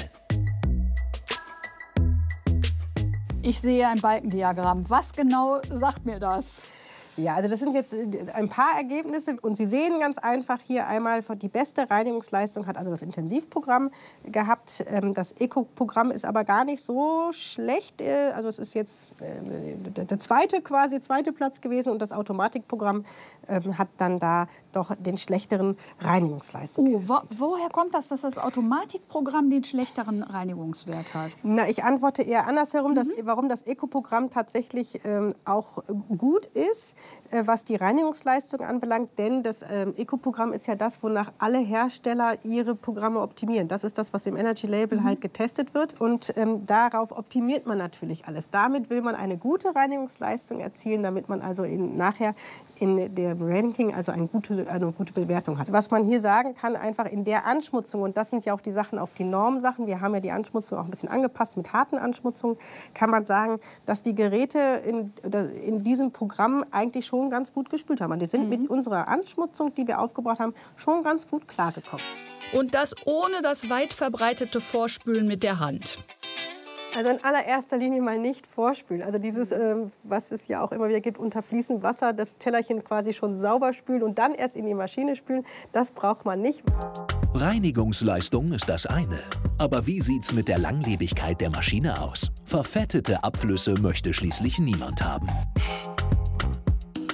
Ich sehe ein Balkendiagramm. Was genau sagt mir das? Ja, also das sind jetzt ein paar Ergebnisse und Sie sehen ganz einfach hier einmal, die beste Reinigungsleistung hat also das Intensivprogramm gehabt. Das Eco-Programm ist aber gar nicht so schlecht. Also es ist jetzt der zweite Platz gewesen und das Automatikprogramm hat dann da doch den schlechteren Reinigungsleistung. Oh, woher kommt das, dass das Automatikprogramm den schlechteren Reinigungswert hat? Na, ich antworte eher andersherum, warum das Eco-Programm tatsächlich auch gut ist, was die Reinigungsleistung anbelangt. Denn das Eco-Programm ist ja das, wonach alle Hersteller ihre Programme optimieren. Das ist das, was im Energy Label halt getestet wird. Und darauf optimiert man natürlich alles. Damit will man eine gute Reinigungsleistung erzielen, damit man also nachher in dem Ranking also eine gute Bewertung hat. Was man hier sagen kann, einfach in der Anschmutzung, und das sind ja auch die Sachen auf die Normsachen, wir haben ja die Anschmutzung auch ein bisschen angepasst mit harten Anschmutzungen, kann man sagen, dass die Geräte in diesem Programm eigentlich schon ganz gut gespült haben. Die sind mit unserer Anschmutzung, die wir aufgebaut haben, schon ganz gut klargekommen. Und das ohne das weit verbreitete Vorspülen mit der Hand. Also in allererster Linie mal nicht vorspülen. Also dieses, was es ja auch immer wieder gibt, unter fließendem Wasser, das Tellerchen quasi schon sauber spülen und dann erst in die Maschine spülen, das braucht man nicht. Reinigungsleistung ist das eine. Aber wie sieht's mit der Langlebigkeit der Maschine aus? Verfettete Abflüsse möchte schließlich niemand haben.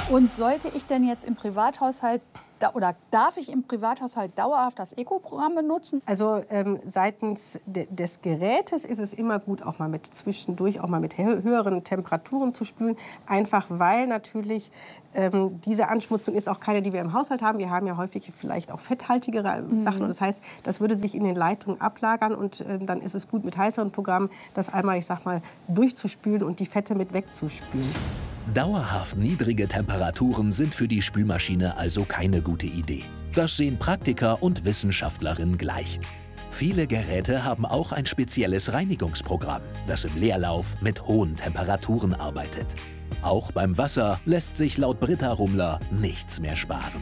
Und sollte ich denn jetzt im Privathaushalt oder darf ich im Privathaushalt dauerhaft das Eco-Programm benutzen? Also seitens des Gerätes ist es immer gut, auch mal mit zwischendurch auch mal mit höheren Temperaturen zu spülen, einfach weil natürlich diese Anschmutzung ist auch keine, die wir im Haushalt haben. Wir haben ja häufig vielleicht auch fetthaltigere Sachen. Und das heißt, das würde sich in den Leitungen ablagern und dann ist es gut mit heißeren Programmen, das einmal, ich sag mal, durchzuspülen und die Fette mit wegzuspülen. Dauerhaft niedrige Temperaturen sind für die Spülmaschine also keine gute Idee. Das sehen Praktiker und Wissenschaftlerinnen gleich. Viele Geräte haben auch ein spezielles Reinigungsprogramm, das im Leerlauf mit hohen Temperaturen arbeitet. Auch beim Wasser lässt sich laut Britta Rummler nichts mehr sparen.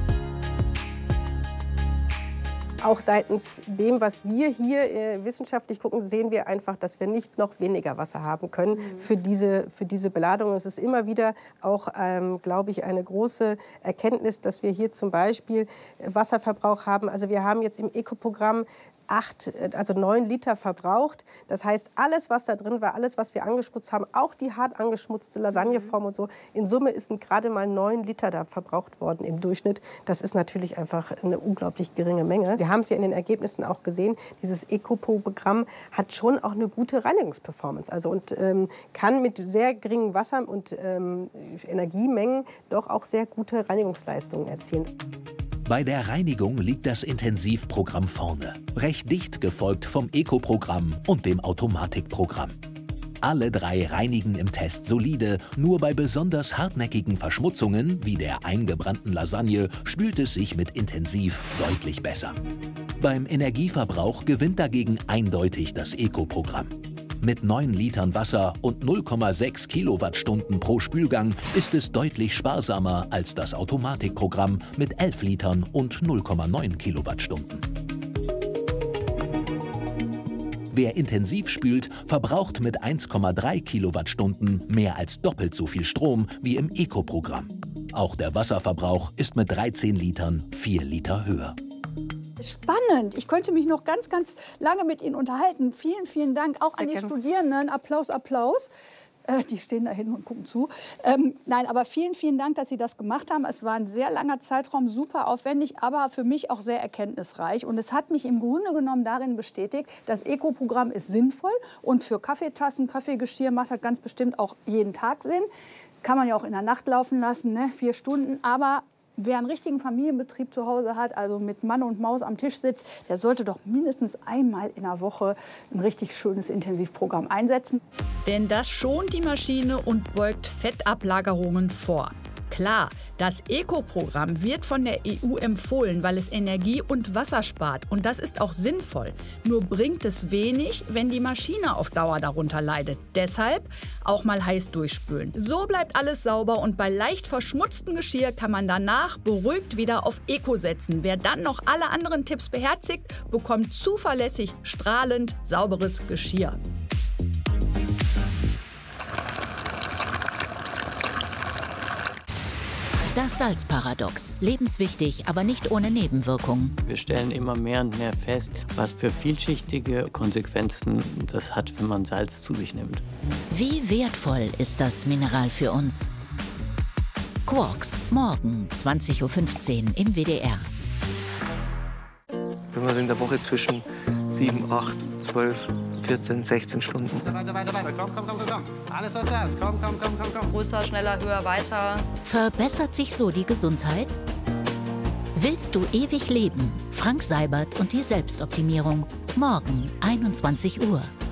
Auch seitens dem, was wir hier wissenschaftlich gucken, sehen wir einfach, dass wir nicht noch weniger Wasser haben können für diese Beladung. Es ist immer wieder auch, glaube ich, eine große Erkenntnis, dass wir hier zum Beispiel Wasserverbrauch haben. Also wir haben jetzt im Eco-Programm 9 Liter verbraucht. Das heißt, alles, was da drin war, alles, was wir angeschmutzt haben, auch die hart angeschmutzte Lasagneform und so, in Summe sind gerade mal 9 Liter da verbraucht worden im Durchschnitt. Das ist natürlich einfach eine unglaublich geringe Menge. Sie haben es ja in den Ergebnissen auch gesehen, dieses Eco-Programm hat schon auch eine gute Reinigungsperformance. Also und kann mit sehr geringen Wasser- und Energiemengen doch auch sehr gute Reinigungsleistungen erzielen. Bei der Reinigung liegt das Intensivprogramm vorne, recht dicht gefolgt vom Eco-Programm und dem Automatikprogramm. Alle drei reinigen im Test solide, nur bei besonders hartnäckigen Verschmutzungen, wie der eingebrannten Lasagne, spült es sich mit Intensiv deutlich besser. Beim Energieverbrauch gewinnt dagegen eindeutig das Eco-Programm. Mit 9 Litern Wasser und 0,6 Kilowattstunden pro Spülgang ist es deutlich sparsamer als das Automatikprogramm mit 11 Litern und 0,9 Kilowattstunden. Wer intensiv spült, verbraucht mit 1,3 Kilowattstunden mehr als doppelt so viel Strom wie im Eco-Programm. Auch der Wasserverbrauch ist mit 13 Litern 4 Liter höher. Spannend. Ich könnte mich noch ganz, ganz lange mit Ihnen unterhalten. Vielen, vielen Dank auch an die Studierenden. Applaus, Applaus. Die stehen da hinten und gucken zu. Nein, aber vielen, vielen Dank, dass Sie das gemacht haben. Es war ein sehr langer Zeitraum, super aufwendig, aber für mich auch sehr erkenntnisreich. Und es hat mich im Grunde genommen darin bestätigt, das Eco-Programm ist sinnvoll und für Kaffeetassen, Kaffeegeschirr macht das ganz bestimmt auch jeden Tag Sinn. Kann man ja auch in der Nacht laufen lassen, ne? 4 Stunden, aber wer einen richtigen Familienbetrieb zu Hause hat, also mit Mann und Maus am Tisch sitzt, der sollte doch mindestens einmal in der Woche ein richtig schönes Intensivprogramm einsetzen. Denn das schont die Maschine und beugt Fettablagerungen vor. Klar, das Eco-Programm wird von der EU empfohlen, weil es Energie und Wasser spart. Und das ist auch sinnvoll. Nur bringt es wenig, wenn die Maschine auf Dauer darunter leidet. Deshalb auch mal heiß durchspülen. So bleibt alles sauber und bei leicht verschmutztem Geschirr kann man danach beruhigt wieder auf Eco setzen. Wer dann noch alle anderen Tipps beherzigt, bekommt zuverlässig strahlend sauberes Geschirr. Das Salzparadox. Lebenswichtig, aber nicht ohne Nebenwirkungen. Wir stellen immer mehr und mehr fest, was für vielschichtige Konsequenzen das hat, wenn man Salz zu sich nimmt. Wie wertvoll ist das Mineral für uns? Quarks, morgen 20:15 Uhr im WDR. Wenn man in der Woche zwischen 7, 8, 12, 14, 16 Stunden. Weiter. Komm. Alles, was du hast. Komm. Größer, schneller, höher, weiter. Verbessert sich so die Gesundheit? Willst du ewig leben? Frank Seibert und die Selbstoptimierung. Morgen 21 Uhr.